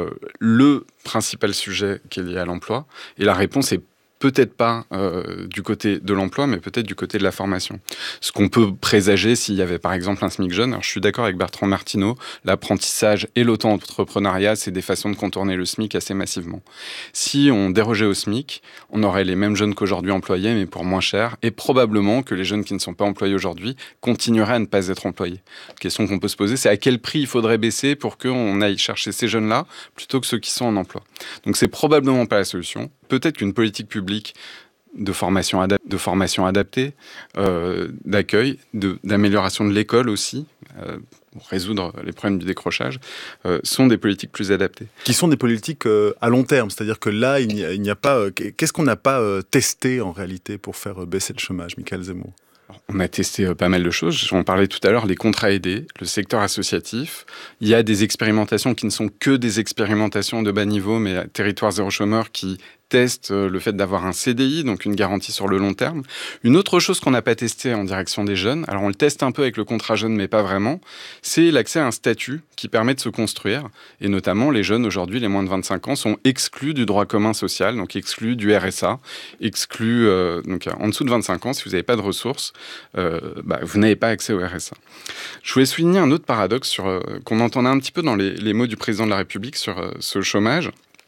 le principal sujet qui est lié à l'emploi. Et la réponse est peut-être pas du côté de l'emploi, mais peut-être du côté de la formation. Ce qu'on peut présager s'il y avait par exemple un SMIC jeune, alors je suis d'accord avec Bertrand Martineau, l'apprentissage et l'auto-entrepreneuriat, c'est des façons de contourner le SMIC assez massivement. Si on dérogeait au SMIC, on aurait les mêmes jeunes qu'aujourd'hui employés, mais pour moins cher, et probablement que les jeunes qui ne sont pas employés aujourd'hui continueraient à ne pas être employés. La question qu'on peut se poser, c'est à quel prix il faudrait baisser pour qu'on aille chercher ces jeunes-là plutôt que ceux qui sont en emploi. Donc c'est probablement pas la solution. Peut-être qu'une politique publique de formation adaptée, d'accueil, d'amélioration de l'école aussi, pour résoudre les problèmes du décrochage, sont des politiques plus adaptées. Qui sont des politiques à long terme, c'est-à-dire que là, il n'y a pas... Qu'est-ce qu'on n'a pas testé en réalité pour faire baisser le chômage, Michaël Zemmour ? On a testé pas mal de choses. J'en parlais tout à l'heure, les contrats aidés, le secteur associatif. Il y a des expérimentations qui ne sont que des expérimentations de bas niveau, mais territoire zéro chômeur qui testent le fait d'avoir un CDI, donc une garantie sur le long terme. Une autre chose qu'on n'a pas testée en direction des jeunes, alors on le teste un peu avec le contrat jeune, mais pas vraiment, c'est l'accès à un statut qui permet de se construire. Et notamment, les jeunes aujourd'hui, les moins de 25 ans, sont exclus du droit commun social, donc exclus du RSA, exclus, donc en dessous de 25 ans, si vous n'avez pas de ressources, vous n'avez pas accès au RSA. Je voulais souligner un autre paradoxe qu'on entendait un petit peu dans les mots du président de la République sur ce chômage.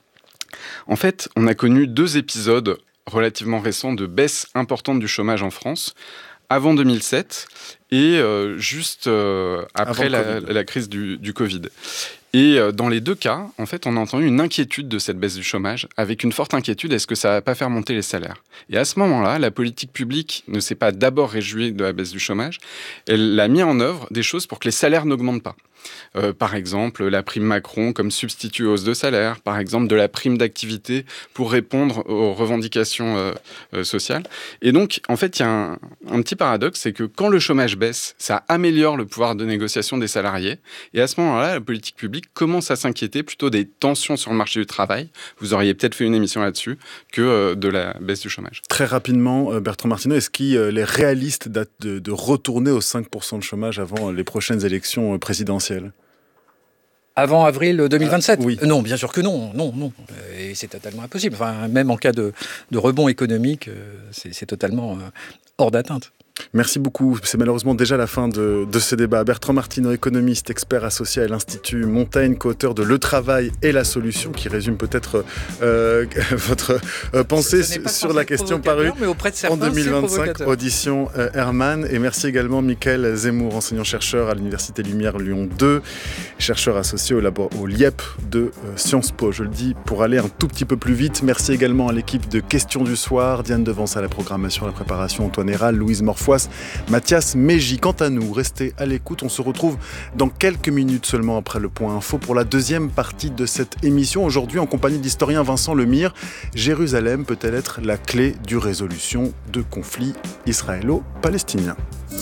En fait, on a connu 2 épisodes relativement récents de baisse importante du chômage en France, avant 2007 et juste après la crise du Covid. Et dans les 2 cas, en fait, on a entendu une inquiétude de cette baisse du chômage, avec une forte inquiétude, est-ce que ça ne va pas faire monter les salaires ? Et à ce moment-là, la politique publique ne s'est pas d'abord réjouie de la baisse du chômage, elle a mis en œuvre des choses pour que les salaires n'augmentent pas. Par exemple, la prime Macron comme substitut hausse de salaire, par exemple de la prime d'activité pour répondre aux revendications sociales. Et donc, en fait, il y a un petit paradoxe, c'est que quand le chômage chômage baisse, ça améliore le pouvoir de négociation des salariés. Et à ce moment-là, la politique publique commence à s'inquiéter plutôt des tensions sur le marché du travail. Vous auriez peut-être fait une émission là-dessus que de la baisse du chômage. Très rapidement, Bertrand Martineau, est-ce qu'il est réaliste de retourner aux 5% de chômage avant les prochaines élections présidentielles ? Avant avril 2027 ? Oui. Non, bien sûr que non. Et c'est totalement impossible. Enfin, même en cas de rebond économique, c'est totalement hors d'atteinte. Merci beaucoup. C'est malheureusement déjà la fin de ce débat. Bertrand Martineau, économiste, expert associé à l'Institut Montaigne, co-auteur de Le travail et la solution, qui résume peut-être votre pensée sur la question parue en 2025, audition Herman. Et merci également Mickaël Zemmour, enseignant-chercheur à l'Université Lumière Lyon 2, chercheur associé au LIEP de Sciences Po. Je le dis pour aller un tout petit peu plus vite. Merci également à l'équipe de Questions du Soir, Diane Devance à la programmation, à la préparation, Antoine Héral, Louise Morfoy, Mathias Mégy. Quant à nous, restez à l'écoute. On se retrouve dans quelques minutes seulement après le point info pour la deuxième partie de cette émission. Aujourd'hui, en compagnie de l'historien Vincent Lemire, Jérusalem peut-elle être la clé du résolution de conflits israélo-palestiniens ?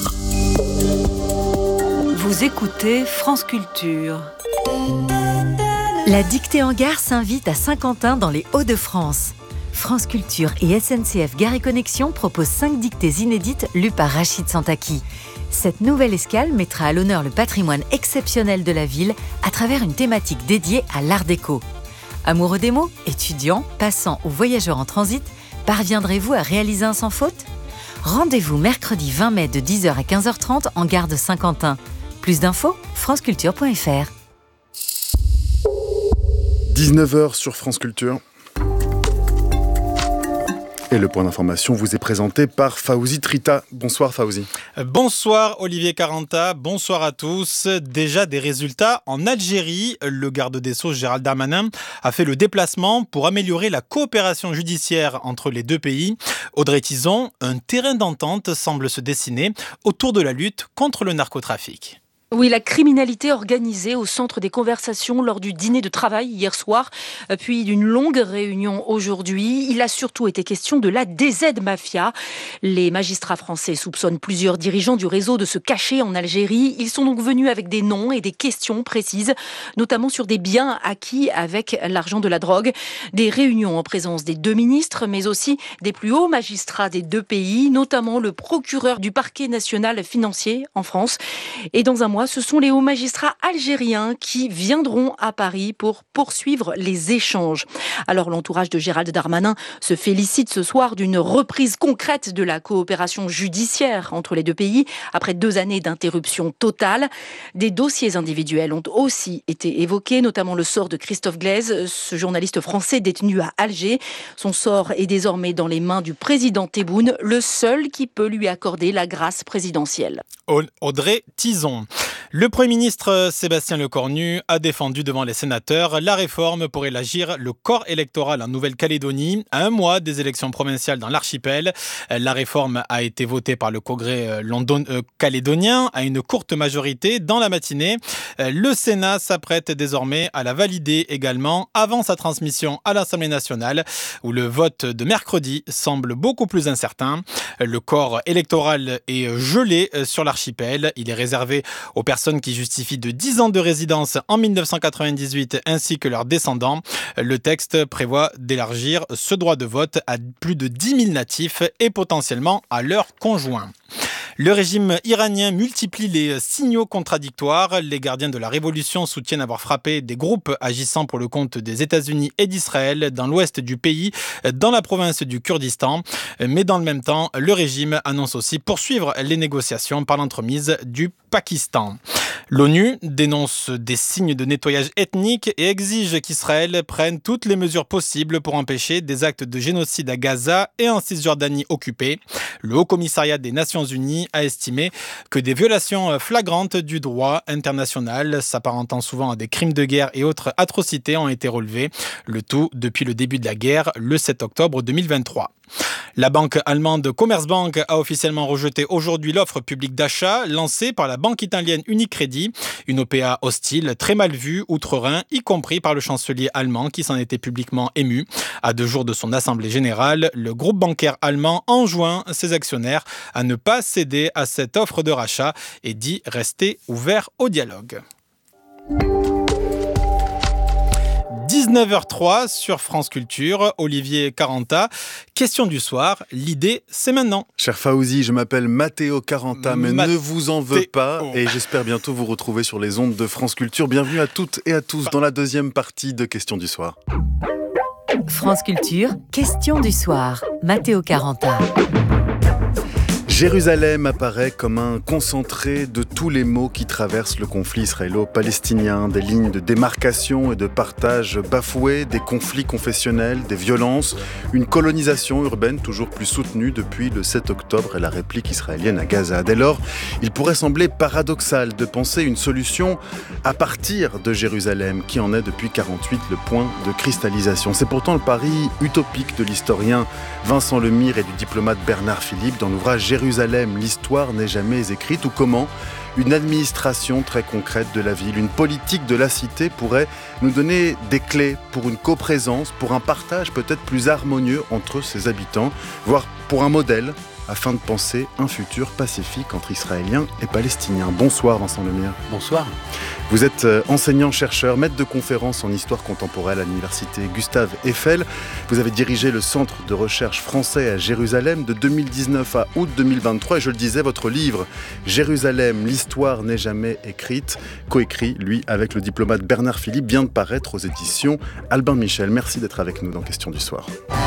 Vous écoutez France Culture. La dictée en gare s'invite à Saint-Quentin dans les Hauts-de-France. France Culture et SNCF Gare et Connexion proposent 5 dictées inédites lues par Rachid Santaki. Cette nouvelle escale mettra à l'honneur le patrimoine exceptionnel de la ville à travers une thématique dédiée à l'art déco. Amoureux des mots, étudiants, passants ou voyageurs en transit, parviendrez-vous à réaliser un sans faute ? Rendez-vous mercredi 20 mai de 10h à 15h30 en gare de Saint-Quentin. Plus d'infos, franceculture.fr. 19h sur France Culture. Et le point d'information vous est présenté par Fawzi Trita. Bonsoir Fawzi. Bonsoir Olivier Caranta, bonsoir à tous. Déjà des résultats en Algérie. Le garde des Sceaux Gérald Darmanin a fait le déplacement pour améliorer la coopération judiciaire entre les deux pays. Audrey Tizon, un terrain d'entente semble se dessiner autour de la lutte contre le narcotrafic. Oui, la criminalité organisée au centre des conversations lors du dîner de travail hier soir, puis d'une longue réunion aujourd'hui. Il a surtout été question de la DZ Mafia. Les magistrats français soupçonnent plusieurs dirigeants du réseau de se cacher en Algérie. Ils sont donc venus avec des noms et des questions précises, notamment sur des biens acquis avec l'argent de la drogue. Des réunions en présence des deux ministres, mais aussi des plus hauts magistrats des deux pays, notamment le procureur du parquet national financier en France. Et dans un mois, ce sont les hauts magistrats algériens qui viendront à Paris pour poursuivre les échanges. Alors l'entourage de Gérald Darmanin se félicite ce soir d'une reprise concrète de la coopération judiciaire entre les deux pays après 2 années d'interruption totale. Des dossiers individuels ont aussi été évoqués, notamment le sort de Christophe Glaise, ce journaliste français détenu à Alger. Son sort est désormais dans les mains du président Tebboune, le seul qui peut lui accorder la grâce présidentielle. Audrey Tizon. Le Premier ministre Sébastien Lecornu a défendu devant les sénateurs la réforme pour élargir le corps électoral en Nouvelle-Calédonie à 1 mois des élections provinciales dans l'archipel. La réforme a été votée par le Congrès calédonien à une courte majorité dans la matinée. Le Sénat s'apprête désormais à la valider également avant sa transmission à l'Assemblée nationale où le vote de mercredi semble beaucoup plus incertain. Le corps électoral est gelé sur l'archipel. Il est réservé aux personnes qui justifient de 10 ans de résidence en 1998 ainsi que leurs descendants. Le texte prévoit d'élargir ce droit de vote à plus de 10 000 natifs et potentiellement à leurs conjoints. Le régime iranien multiplie les signaux contradictoires. Les gardiens de la révolution soutiennent avoir frappé des groupes agissant pour le compte des États-Unis et d'Israël dans l'ouest du pays, dans la province du Kurdistan. Mais dans le même temps, le régime annonce aussi poursuivre les négociations par l'entremise du Pakistan. L'ONU dénonce des signes de nettoyage ethnique et exige qu'Israël prenne toutes les mesures possibles pour empêcher des actes de génocide à Gaza et en Cisjordanie occupée. Le Haut-Commissariat des Nations Unies a estimé que des violations flagrantes du droit international, s'apparentant souvent à des crimes de guerre et autres atrocités, ont été relevées. Le tout depuis le début de la guerre, le 7 octobre 2023. La banque allemande Commerzbank a officiellement rejeté aujourd'hui l'offre publique d'achat lancée par la banque italienne Unicredit, une OPA hostile, très mal vue outre-Rhin, y compris par le chancelier allemand qui s'en était publiquement ému. À 2 jours de son assemblée générale, le groupe bancaire allemand enjoint ses actionnaires à ne pas céder à cette offre de rachat et dit rester ouvert au dialogue. 19h03 sur France Culture, Olivier Caranta. Question du soir, l'idée c'est maintenant. Cher Fawzi, je m'appelle Matteo Caranta, mais ne vous en veux pas et j'espère bientôt vous retrouver sur les ondes de France Culture. Bienvenue à toutes et à tous dans la deuxième partie de Question du soir. France Culture, question du soir. Matteo Caranta. Jérusalem apparaît comme un concentré de tous les maux qui traversent le conflit israélo-palestinien, des lignes de démarcation et de partage bafouées, des conflits confessionnels, des violences, une colonisation urbaine toujours plus soutenue depuis le 7 octobre et la réplique israélienne à Gaza. Dès lors, il pourrait sembler paradoxal de penser une solution à partir de Jérusalem, qui en est depuis 1948 le point de cristallisation. C'est pourtant le pari utopique de l'historien Vincent Lemire et du diplomate Bernard Philippe dans l'ouvrage Jérusalem, l'histoire n'est jamais écrite, ou comment une administration très concrète de la ville, une politique de la cité pourrait nous donner des clés pour une coprésence, pour un partage peut-être plus harmonieux entre ses habitants, voire pour un modèle afin de penser un futur pacifique entre Israéliens et Palestiniens. Bonsoir Vincent Lemire. Bonsoir. Vous êtes enseignant-chercheur, maître de conférences en histoire contemporaine à l'université Gustave Eiffel. Vous avez dirigé le centre de recherche français à Jérusalem de 2019 à août 2023. Et je le disais, votre livre « Jérusalem, l'histoire n'est jamais écrite », coécrit, lui, avec le diplomate Bernard Philippe, vient de paraître aux éditions Albin Michel. Merci d'être avec nous dans Question du soir.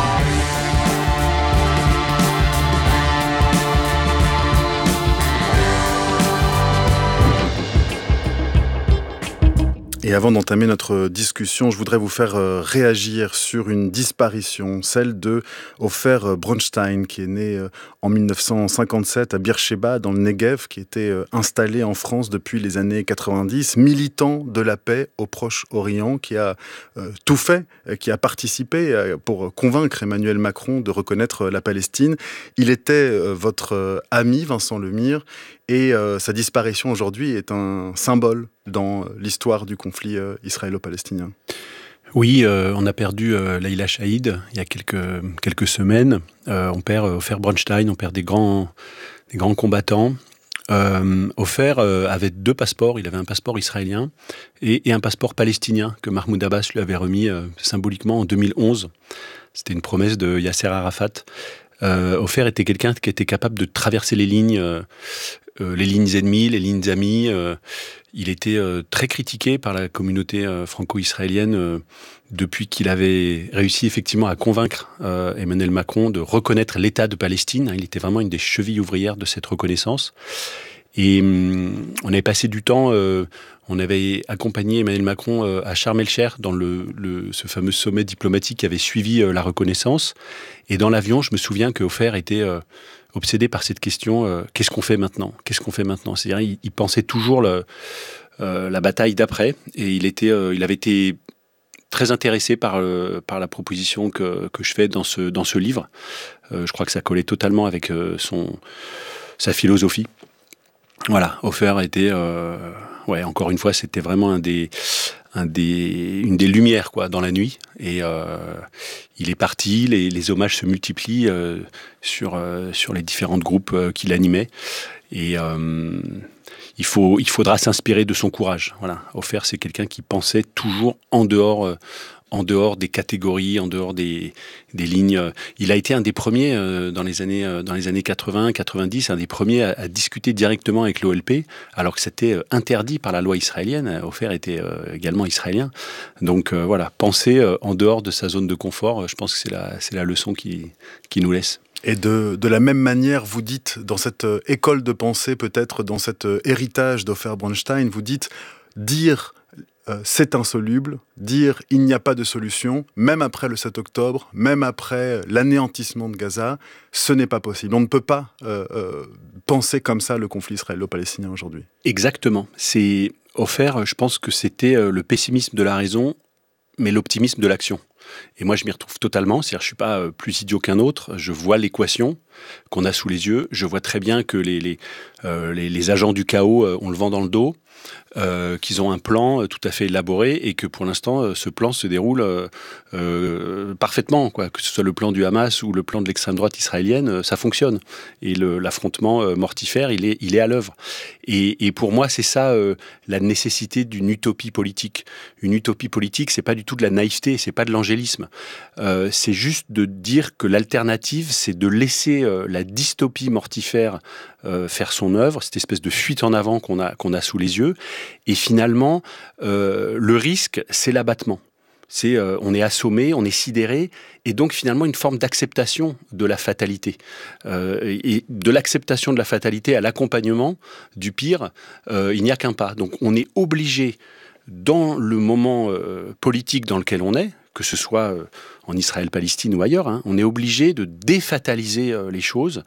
Et avant d'entamer notre discussion, je voudrais vous faire réagir sur une disparition, celle de Ofer Bronstein, qui est né en 1957 à Beersheba, dans le Negev, qui était installé en France depuis les années 90, militant de la paix au Proche-Orient, qui a tout fait, qui a participé pour convaincre Emmanuel Macron de reconnaître la Palestine. Il était votre ami, Vincent Lemire, et sa disparition aujourd'hui est un symbole dans l'histoire du conflit israélo-palestinien. Oui, on a perdu Leïla Chaïd il y a quelques semaines. On perd Ofer Bronstein, on perd des grands combattants. Ofer avait 2 passeports. Il avait un passeport israélien et un passeport palestinien que Mahmoud Abbas lui avait remis symboliquement en 2011. C'était une promesse de Yasser Arafat. Ofer était quelqu'un qui était capable de traverser les lignes ennemies, les lignes amies. Il était très critiqué par la communauté franco-israélienne depuis qu'il avait réussi effectivement à convaincre Emmanuel Macron de reconnaître l'État de Palestine. Il était vraiment une des chevilles ouvrières de cette reconnaissance. Et on avait passé du temps, on avait accompagné Emmanuel Macron à Sharm el-Sheikh dans ce fameux sommet diplomatique qui avait suivi la reconnaissance. Et dans l'avion, je me souviens que Ofer était obsédé par cette question, qu'est-ce qu'on fait maintenant ? Qu'est-ce qu'on fait maintenant ? C'est-à-dire, il pensait toujours la bataille d'après, et il avait été très intéressé par la proposition que je fais dans ce livre. Je crois que ça collait totalement avec sa philosophie. Voilà, Ofer était, encore une fois, c'était vraiment une des lumières dans la nuit. Et il est parti, les hommages se multiplient sur les différents groupes qu'il animait. Et il faudra s'inspirer de son courage. Voilà, Ofer, c'est quelqu'un qui pensait toujours en dehors des catégories, en dehors des lignes. Il a été un des premiers dans les années 80, 90, un des premiers à discuter directement avec l'OLP, alors que c'était interdit par la loi israélienne. Ofer était également israélien. Donc penser en dehors de sa zone de confort, je pense que c'est la leçon qui nous laisse. Et de la même manière, vous dites, dans cette école de pensée, peut-être dans cet héritage d'Ofer Bronstein, vous dites dire c'est insoluble, dire il n'y a pas de solution, même après le 7 octobre, même après l'anéantissement de Gaza, ce n'est pas possible. On ne peut pas penser comme ça le conflit israélo-palestinien aujourd'hui. Exactement. Ofer, je pense que c'était le pessimisme de la raison, mais l'optimisme de l'action. Et moi, je m'y retrouve totalement. C'est-à-dire, je suis pas plus idiot qu'un autre. Je vois l'équation qu'on a sous les yeux. Je vois très bien que les agents du chaos ont le vent dans le dos. Qu'ils ont un plan tout à fait élaboré et que pour l'instant ce plan se déroule parfaitement, quoi. Que ce soit le plan du Hamas ou le plan de l'extrême droite israélienne, ça fonctionne et l'affrontement mortifère il est à l'œuvre et pour moi c'est ça la nécessité d'une utopie politique. Une utopie politique, c'est pas du tout de la naïveté, c'est pas de l'angélisme, c'est juste de dire que l'alternative c'est de laisser la dystopie mortifère faire son œuvre, cette espèce de fuite en avant qu'on a sous les yeux. Et finalement, le risque, c'est l'abattement. On est assommé, on est sidéré, et donc finalement une forme d'acceptation de la fatalité. Et de l'acceptation de la fatalité à l'accompagnement du pire, il n'y a qu'un pas. Donc on est obligé, dans le moment politique dans lequel on est, que ce soit en Israël-Palestine ou ailleurs, hein, on est obligé de défataliser les choses,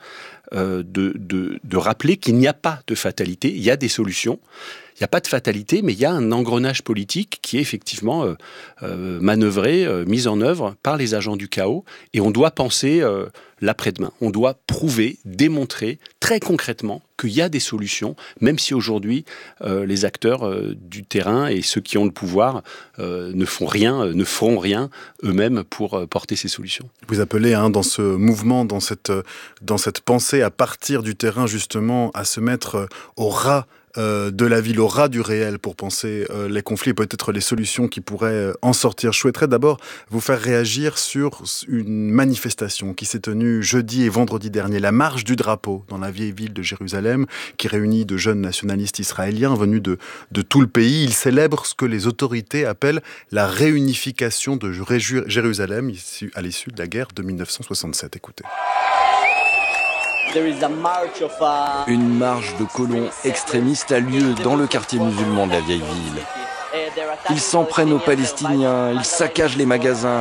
de rappeler qu'il n'y a pas de fatalité, il y a des solutions. Il n'y a pas de fatalité, mais il y a un engrenage politique qui est effectivement manœuvré, mis en œuvre par les agents du chaos. Et on doit penser l'après-demain. On doit prouver, démontrer très concrètement qu'il y a des solutions, même si aujourd'hui les acteurs du terrain et ceux qui ont le pouvoir ne feront rien eux-mêmes pour porter ces solutions. Vous appelez dans ce mouvement, dans cette pensée à partir du terrain justement à se mettre au ras de la ville, au ras du réel pour penser les conflits et peut-être les solutions qui pourraient en sortir. Je souhaiterais d'abord vous faire réagir sur une manifestation qui s'est tenue jeudi et vendredi dernier, la marche du drapeau dans la vieille ville de Jérusalem, qui réunit de jeunes nationalistes israéliens venus de tout le pays. Ils célèbrent ce que les autorités appellent la réunification de Jérusalem à l'issue de la guerre de 1967. Écoutez. Une marche de colons extrémistes a lieu dans le quartier musulman de la vieille ville. Ils s'en prennent aux Palestiniens, ils saccagent les magasins.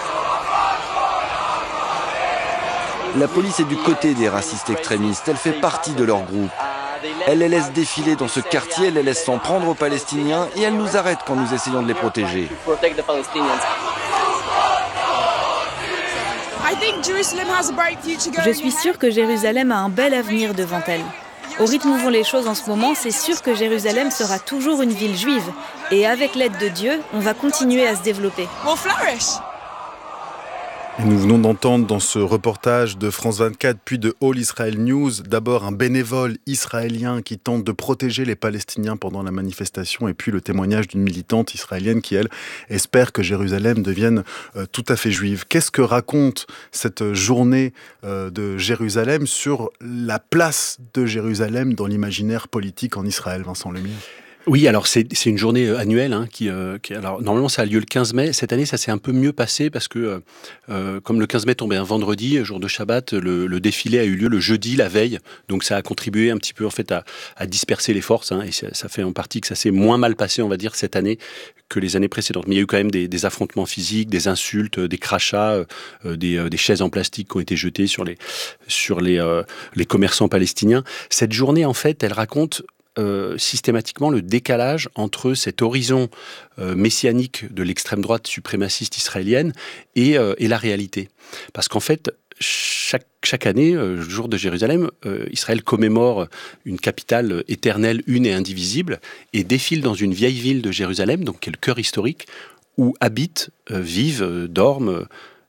La police est du côté des racistes extrémistes, elle fait partie de leur groupe. Elle les laisse défiler dans ce quartier, elle les laisse s'en prendre aux Palestiniens et elle nous arrête quand nous essayons de les protéger. Je suis sûre que Jérusalem a un bel avenir devant elle. Au rythme où vont les choses en ce moment, c'est sûr que Jérusalem sera toujours une ville juive. Et avec l'aide de Dieu, on va continuer à se développer. Et nous venons d'entendre dans ce reportage de France 24 puis de All Israel News, d'abord un bénévole israélien qui tente de protéger les Palestiniens pendant la manifestation et puis le témoignage d'une militante israélienne qui, elle, espère que Jérusalem devienne tout à fait juive. Qu'est-ce que raconte cette journée de Jérusalem sur la place de Jérusalem dans l'imaginaire politique en Israël, Vincent Lemire ? Oui, alors c'est une journée annuelle qui alors normalement ça a lieu le 15 mai. Cette année ça s'est un peu mieux passé parce que comme le 15 mai tombait un vendredi, jour de Shabbat, le défilé a eu lieu le jeudi, la veille. Donc ça a contribué un petit peu en fait à disperser les forces et ça fait en partie que ça s'est moins mal passé, on va dire, cette année que les années précédentes. Mais il y a eu quand même des affrontements physiques, des insultes, des crachats, des chaises en plastique qui ont été jetées sur les commerçants palestiniens. Cette journée en fait, elle raconte systématiquement le décalage entre cet horizon messianique de l'extrême droite suprémaciste israélienne et la réalité. Parce qu'en fait, chaque année, le jour de Jérusalem, Israël commémore une capitale éternelle, une et indivisible, et défile dans une vieille ville de Jérusalem, donc qui est le cœur historique, où habitent, vivent, dorment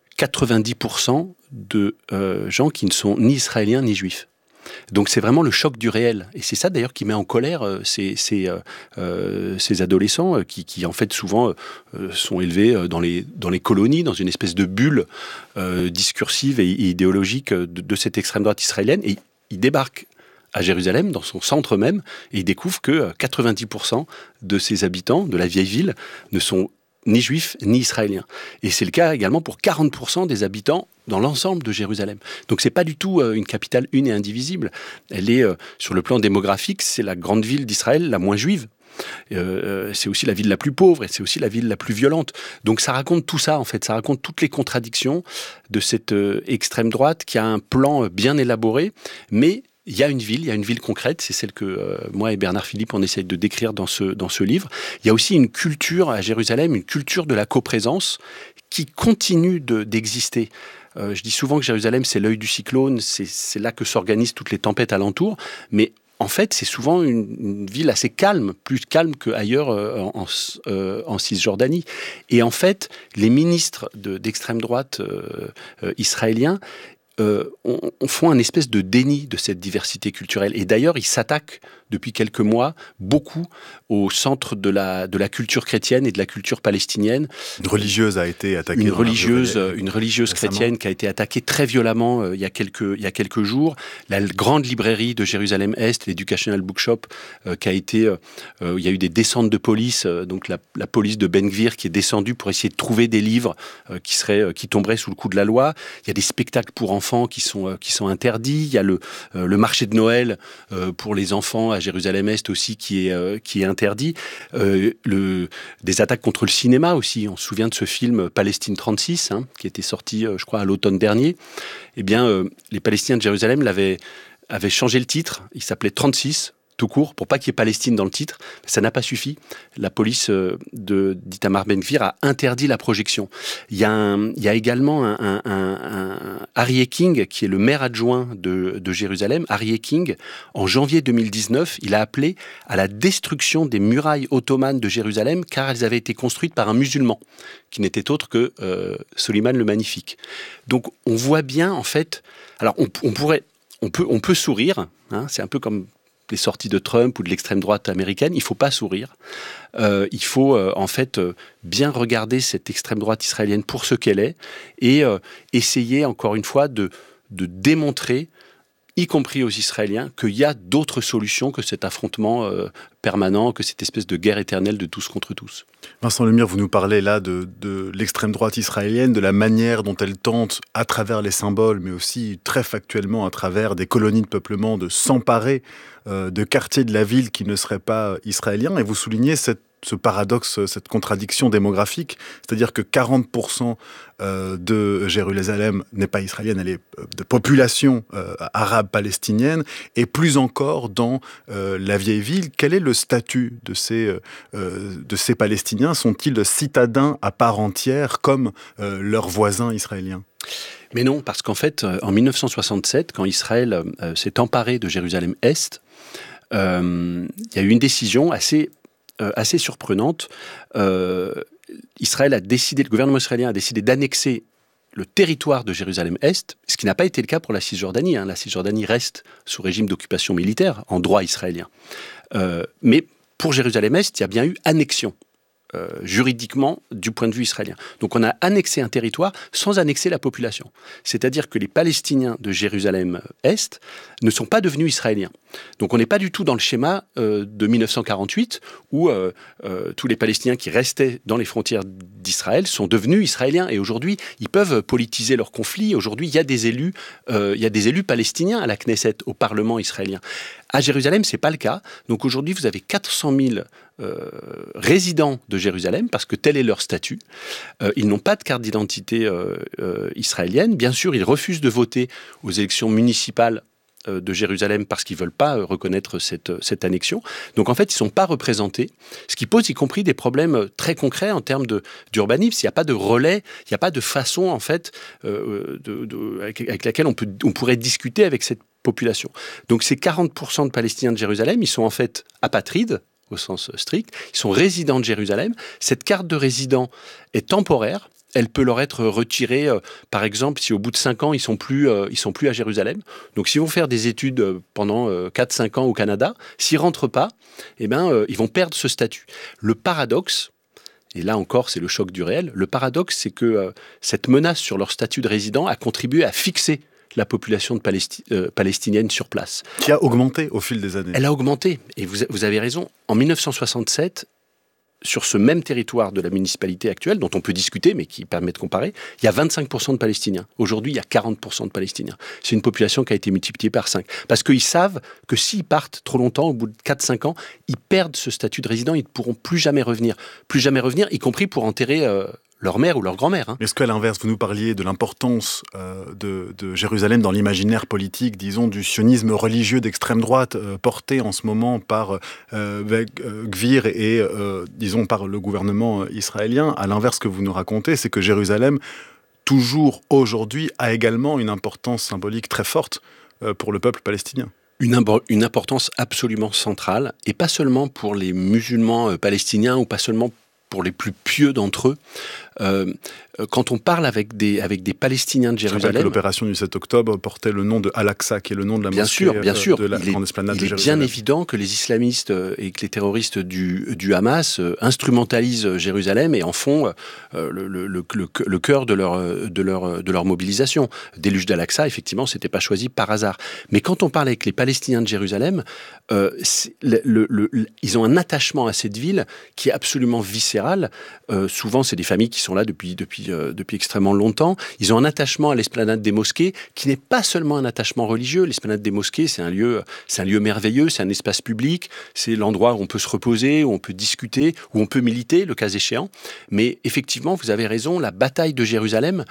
90% de gens qui ne sont ni israéliens ni juifs. Donc c'est vraiment le choc du réel. Et c'est ça d'ailleurs qui met en colère ces adolescents qui en fait souvent sont élevés dans les colonies, dans une espèce de bulle discursive et idéologique de cette extrême droite israélienne. Et ils débarquent à Jérusalem, dans son centre même, et ils découvrent que 90% de ses habitants, de la vieille ville, ne sont ni juifs, ni israéliens. Et c'est le cas également pour 40% des habitants dans l'ensemble de Jérusalem. Donc c'est pas du tout une capitale une et indivisible. Elle est, sur le plan démographique, c'est la grande ville d'Israël la moins juive. C'est aussi la ville la plus pauvre et c'est aussi la ville la plus violente. Donc ça raconte tout ça en fait, ça raconte toutes les contradictions de cette extrême droite qui a un plan bien élaboré, mais il y a une ville concrète, c'est celle que moi et Bernard Philippe on essaye de décrire dans ce livre. Il y a aussi une culture à Jérusalem, une culture de la coprésence qui continue d'exister. Je dis souvent que Jérusalem, c'est l'œil du cyclone, c'est là que s'organisent toutes les tempêtes alentour, mais en fait, c'est souvent une ville assez calme, plus calme qu'ailleurs en Cisjordanie. Et en fait, les ministres d'extrême droite israéliens font un espèce de déni de cette diversité culturelle. Et d'ailleurs, ils s'attaquent depuis quelques mois beaucoup au centre de la culture chrétienne et de la culture palestinienne. Une religieuse a été attaquée. Une religieuse chrétienne qui a été attaquée très violemment il y a quelques jours. La grande librairie de Jérusalem-Est, l'Educational Bookshop, qui a été... il y a eu des descentes de police, donc la police de Ben Gvir qui est descendue pour essayer de trouver des livres qui tomberaient sous le coup de la loi. Il y a des spectacles pour enfants qui sont interdits. Il y a le marché de Noël pour les enfants à Jérusalem-Est aussi qui est interdit. Des attaques contre le cinéma aussi. On se souvient de ce film Palestine 36, qui était sorti, je crois, à l'automne dernier. Eh bien, les Palestiniens de Jérusalem avaient changé le titre. Il s'appelait 36, tout court, pour pas qu'il y ait Palestine dans le titre. Ça n'a pas suffi. La police d'Itamar Ben-Gvir a interdit la projection. Il y a également un Aryeh King, qui est le maire adjoint de Jérusalem. Aryeh King, en janvier 2019, il a appelé à la destruction des murailles ottomanes de Jérusalem, car elles avaient été construites par un musulman, qui n'était autre que Soliman le Magnifique. Donc on voit bien, en fait... Alors on peut sourire, c'est un peu comme les sorties de Trump ou de l'extrême droite américaine, il ne faut pas sourire. Il faut en fait bien regarder cette extrême droite israélienne pour ce qu'elle est et essayer encore une fois de démontrer, y compris aux Israéliens, qu'il y a d'autres solutions que cet affrontement permanent, que cette espèce de guerre éternelle de tous contre tous. Vincent Lemire, vous nous parlez là de l'extrême droite israélienne, de la manière dont elle tente, à travers les symboles, mais aussi très factuellement à travers des colonies de peuplement, de s'emparer de quartiers de la ville qui ne seraient pas israéliens. Et vous soulignez ce paradoxe, cette contradiction démographique, c'est-à-dire que 40% de Jérusalem n'est pas israélienne, elle est de population arabe palestinienne, et plus encore dans la vieille ville. Quel est le statut de ces Palestiniens? Sont-ils citadins à part entière comme leurs voisins israéliens? Mais non, parce qu'en fait, en 1967, quand Israël s'est emparé de Jérusalem-Est, il y a eu une décision assez surprenante. Le gouvernement israélien a décidé d'annexer le territoire de Jérusalem-Est, ce qui n'a pas été le cas pour la Cisjordanie. La Cisjordanie reste sous régime d'occupation militaire, en droit israélien. Mais pour Jérusalem-Est, il y a bien eu annexion, juridiquement, du point de vue israélien. Donc on a annexé un territoire sans annexer la population. C'est-à-dire que les Palestiniens de Jérusalem-Est ne sont pas devenus israéliens. Donc on n'est pas du tout dans le schéma de 1948 où tous les Palestiniens qui restaient dans les frontières d'Israël sont devenus israéliens. Et aujourd'hui, ils peuvent politiser leurs conflits. Aujourd'hui, il y a des élus palestiniens à la Knesset, au Parlement israélien. À Jérusalem, c'est pas le cas. Donc aujourd'hui, vous avez 400 000 résidents de Jérusalem, parce que tel est leur statut. Ils n'ont pas de carte d'identité israélienne. Bien sûr, ils refusent de voter aux élections municipales de Jérusalem parce qu'ils ne veulent pas reconnaître cette annexion. Donc en fait, ils ne sont pas représentés, ce qui pose y compris des problèmes très concrets en termes d'urbanisme. Il n'y a pas de relais, il n'y a pas de façon en fait avec laquelle on pourrait discuter avec cette population. Donc ces 40% de Palestiniens de Jérusalem, ils sont en fait apatrides au sens strict, ils sont résidents de Jérusalem. Cette carte de résident est temporaire. Elle peut leur être retirée, par exemple, si au bout de 5 ans, ils sont plus à Jérusalem. Donc, s'ils vont faire des études pendant 4-5 ans au Canada, s'ils ne rentrent pas, ils vont perdre ce statut. Le paradoxe, et là encore, c'est le choc du réel, le paradoxe, c'est que cette menace sur leur statut de résident a contribué à fixer la population palestinienne sur place. Qui a augmenté au fil des années. Elle a augmenté, et vous avez raison. En 1967, sur ce même territoire de la municipalité actuelle, dont on peut discuter, mais qui permet de comparer, il y a 25% de Palestiniens. Aujourd'hui, il y a 40% de Palestiniens. C'est une population qui a été multipliée par 5. Parce qu'ils savent que s'ils partent trop longtemps, au bout de 4-5 ans, ils perdent ce statut de résident, ils ne pourront plus jamais revenir, y compris pour enterrer leur mère ou leur grand-mère. Hein. Est-ce qu'à l'inverse, vous nous parliez de l'importance de Jérusalem dans l'imaginaire politique, disons, du sionisme religieux d'extrême droite porté en ce moment par Gvir et, disons, par le gouvernement israélien. À l'inverse, ce que vous nous racontez, c'est que Jérusalem, toujours aujourd'hui, a également une importance symbolique très forte pour le peuple palestinien. Une importance absolument centrale, et pas seulement pour les musulmans palestiniens, ou pas seulement pour les plus pieux d'entre eux. Quand on parle avec des Palestiniens de Jérusalem... Je rappelle que l'opération du 7 octobre portait le nom de Al-Aqsa, qui est le nom de la mosquée de la grande esplanade de Jérusalem. Il est bien évident que les islamistes et que les terroristes du Hamas instrumentalisent Jérusalem et en font le cœur de leur mobilisation. Déluge d'Al-Aqsa, effectivement, c'était pas choisi par hasard. Mais quand on parle avec les Palestiniens de Jérusalem, ils ont un attachement à cette ville qui est absolument viscéral. Souvent, c'est des familles qui sont là depuis extrêmement longtemps. Ils ont un attachement à l'esplanade des mosquées qui n'est pas seulement un attachement religieux. L'esplanade des mosquées, c'est un lieu merveilleux, c'est un espace public, c'est l'endroit où on peut se reposer, où on peut discuter, où on peut militer, le cas échéant. Mais effectivement, vous avez raison, la bataille de Jérusalem,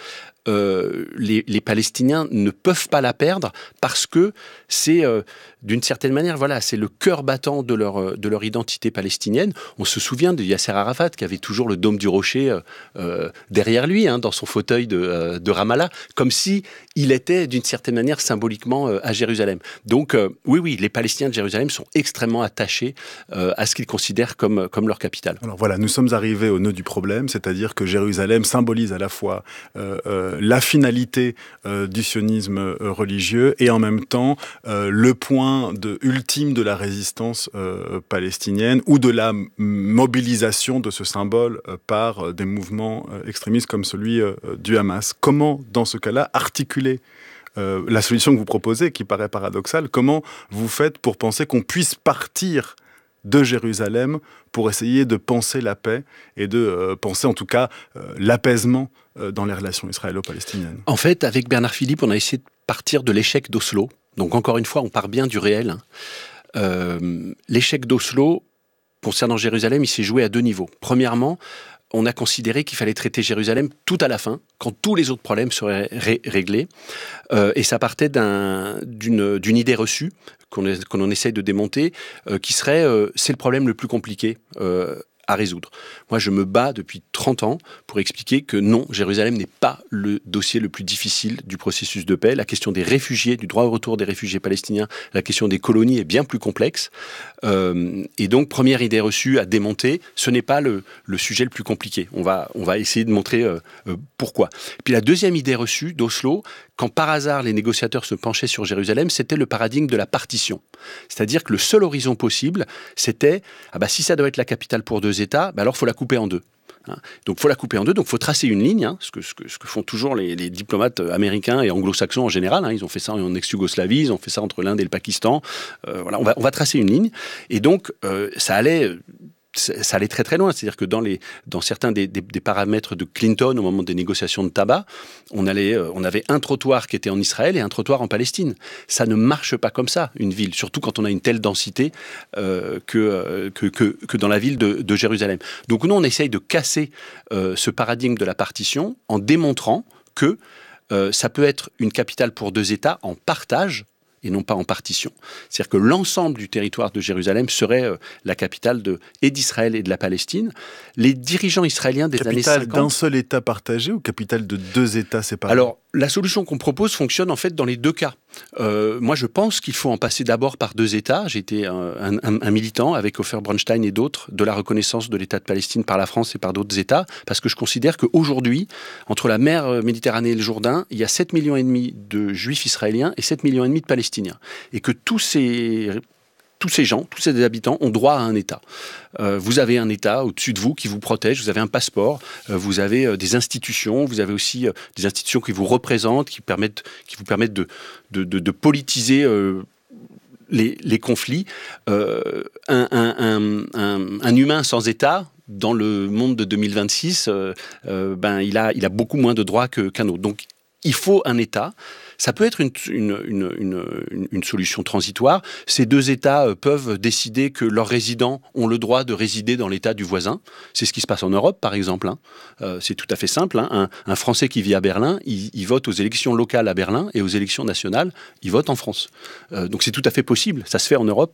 les Palestiniens ne peuvent pas la perdre parce que c'est, d'une certaine manière, voilà, c'est le cœur battant de leur identité palestinienne. On se souvient de Yasser Arafat qui avait toujours le dôme du rocher derrière lui, hein, dans son fauteuil de Ramallah, comme si il était d'une certaine manière symboliquement à Jérusalem. Donc oui, les Palestiniens de Jérusalem sont extrêmement attachés à ce qu'ils considèrent comme leur capitale. Alors voilà, nous sommes arrivés au nœud du problème, c'est-à-dire que Jérusalem symbolise à la fois la finalité du sionisme religieux et en même temps le point ultime de la résistance palestinienne ou de la mobilisation de ce symbole par des mouvements extrémistes comme celui du Hamas. Comment, dans ce cas-là, articuler la solution que vous proposez, qui paraît paradoxale, comment vous faites pour penser qu'on puisse partir de Jérusalem pour essayer de penser la paix et de penser en tout cas l'apaisement dans les relations israélo-palestiniennes? En fait, avec Bernard Philippe, on a essayé de partir de l'échec d'Oslo. Donc encore une fois, on part bien du réel. L'échec d'Oslo, concernant Jérusalem, il s'est joué à deux niveaux. Premièrement, on a considéré qu'il fallait traiter Jérusalem tout à la fin, quand tous les autres problèmes seraient réglés. Et ça partait d'une idée reçue qu'on essaye de démonter, qui serait c'est le problème le plus compliqué à résoudre. Moi, je me bats depuis 30 ans pour expliquer que non, Jérusalem n'est pas le dossier le plus difficile du processus de paix. La question des réfugiés, du droit au retour des réfugiés palestiniens, la question des colonies est bien plus complexe. Et donc, première idée reçue à démonter, ce n'est pas le sujet le plus compliqué. On va essayer de montrer pourquoi. Puis la deuxième idée reçue d'Oslo, quand par hasard les négociateurs se penchaient sur Jérusalem, c'était le paradigme de la partition. C'est-à-dire que le seul horizon possible, c'était si ça doit être la capitale pour deux États, alors il faut la couper en deux. Donc il faut la couper en deux, donc il faut tracer une ligne, ce que font toujours les diplomates américains et anglo-saxons en général. Ils ont fait ça en ex-Yougoslavie, ils ont fait ça entre l'Inde et le Pakistan. Voilà, on va tracer une ligne. Et donc ça allait très très loin, c'est-à-dire que dans certains des paramètres de Clinton au moment des négociations de tabac, on avait un trottoir qui était en Israël et un trottoir en Palestine. Ça ne marche pas comme ça, une ville, surtout quand on a une telle densité que dans la ville de Jérusalem. Donc nous, on essaye de casser ce paradigme de la partition en démontrant que ça peut être une capitale pour deux États en partage, et non pas en partition. C'est-à-dire que l'ensemble du territoire de Jérusalem serait la capitale et d'Israël et de la Palestine. Les dirigeants israéliens des années 50... Capitale d'un seul État partagé ou capitale de deux États séparés? Alors, la solution qu'on propose fonctionne en fait dans les deux cas. Moi, je pense qu'il faut en passer d'abord par deux États. J'ai été un militant avec Ofer Bronstein et d'autres de la reconnaissance de l'État de Palestine par la France et par d'autres États, parce que je considère qu'aujourd'hui, entre la mer Méditerranée et le Jourdain, il y a 7,5 millions de Juifs israéliens et 7,5 millions de Palestiniens. Et que tous ces gens, tous ces habitants ont droit à un État. Vous avez un État au-dessus de vous qui vous protège, vous avez un passeport, vous avez des institutions, vous avez aussi des institutions qui vous représentent, qui vous permettent de politiser les conflits. Un humain sans État, dans le monde de 2026, il a beaucoup moins de droits qu'un autre. Donc, il faut un État. Ça peut être une solution transitoire. Ces deux États peuvent décider que leurs résidents ont le droit de résider dans l'État du voisin. C'est ce qui se passe en Europe, par exemple. C'est tout à fait simple. Un Français qui vit à Berlin, il vote aux élections locales à Berlin et aux élections nationales, il vote en France. Donc c'est tout à fait possible. Ça se fait en Europe.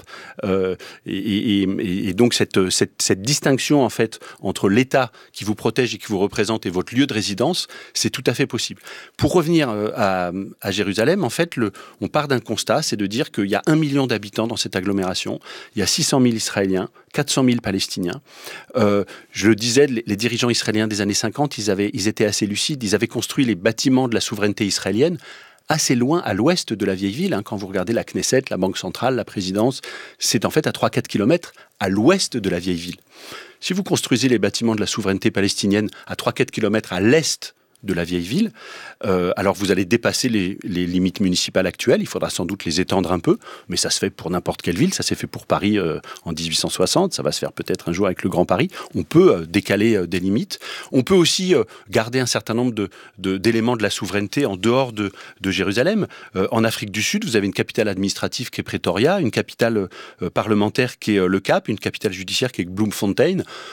Et donc cette distinction en fait entre l'État qui vous protège et qui vous représente et votre lieu de résidence, c'est tout à fait possible. Pour revenir à Jérusalem, en fait, on part d'un constat, c'est de dire qu'il y a 1 million d'habitants dans cette agglomération, il y a 600 000 Israéliens, 400 000 Palestiniens. Je le disais, les dirigeants israéliens des années 50, ils étaient assez lucides, ils avaient construit les bâtiments de la souveraineté israélienne assez loin à l'ouest de la vieille ville. Quand vous regardez la Knesset, la Banque centrale, la présidence, c'est en fait à 3-4 kilomètres à l'ouest de la vieille ville. Si vous construisez les bâtiments de la souveraineté palestinienne à 3-4 kilomètres à l'est de la vieille ville, alors vous allez dépasser les limites municipales actuelles, il faudra sans doute les étendre un peu, mais ça se fait pour n'importe quelle ville, ça s'est fait pour Paris en 1860, ça va se faire peut-être un jour avec le Grand Paris, on peut décaler des limites, on peut aussi garder un certain nombre d'éléments de la souveraineté en dehors de Jérusalem. En Afrique du Sud, vous avez une capitale administrative qui est Pretoria, une capitale parlementaire qui est le Cap, une capitale judiciaire qui est Bloemfontein.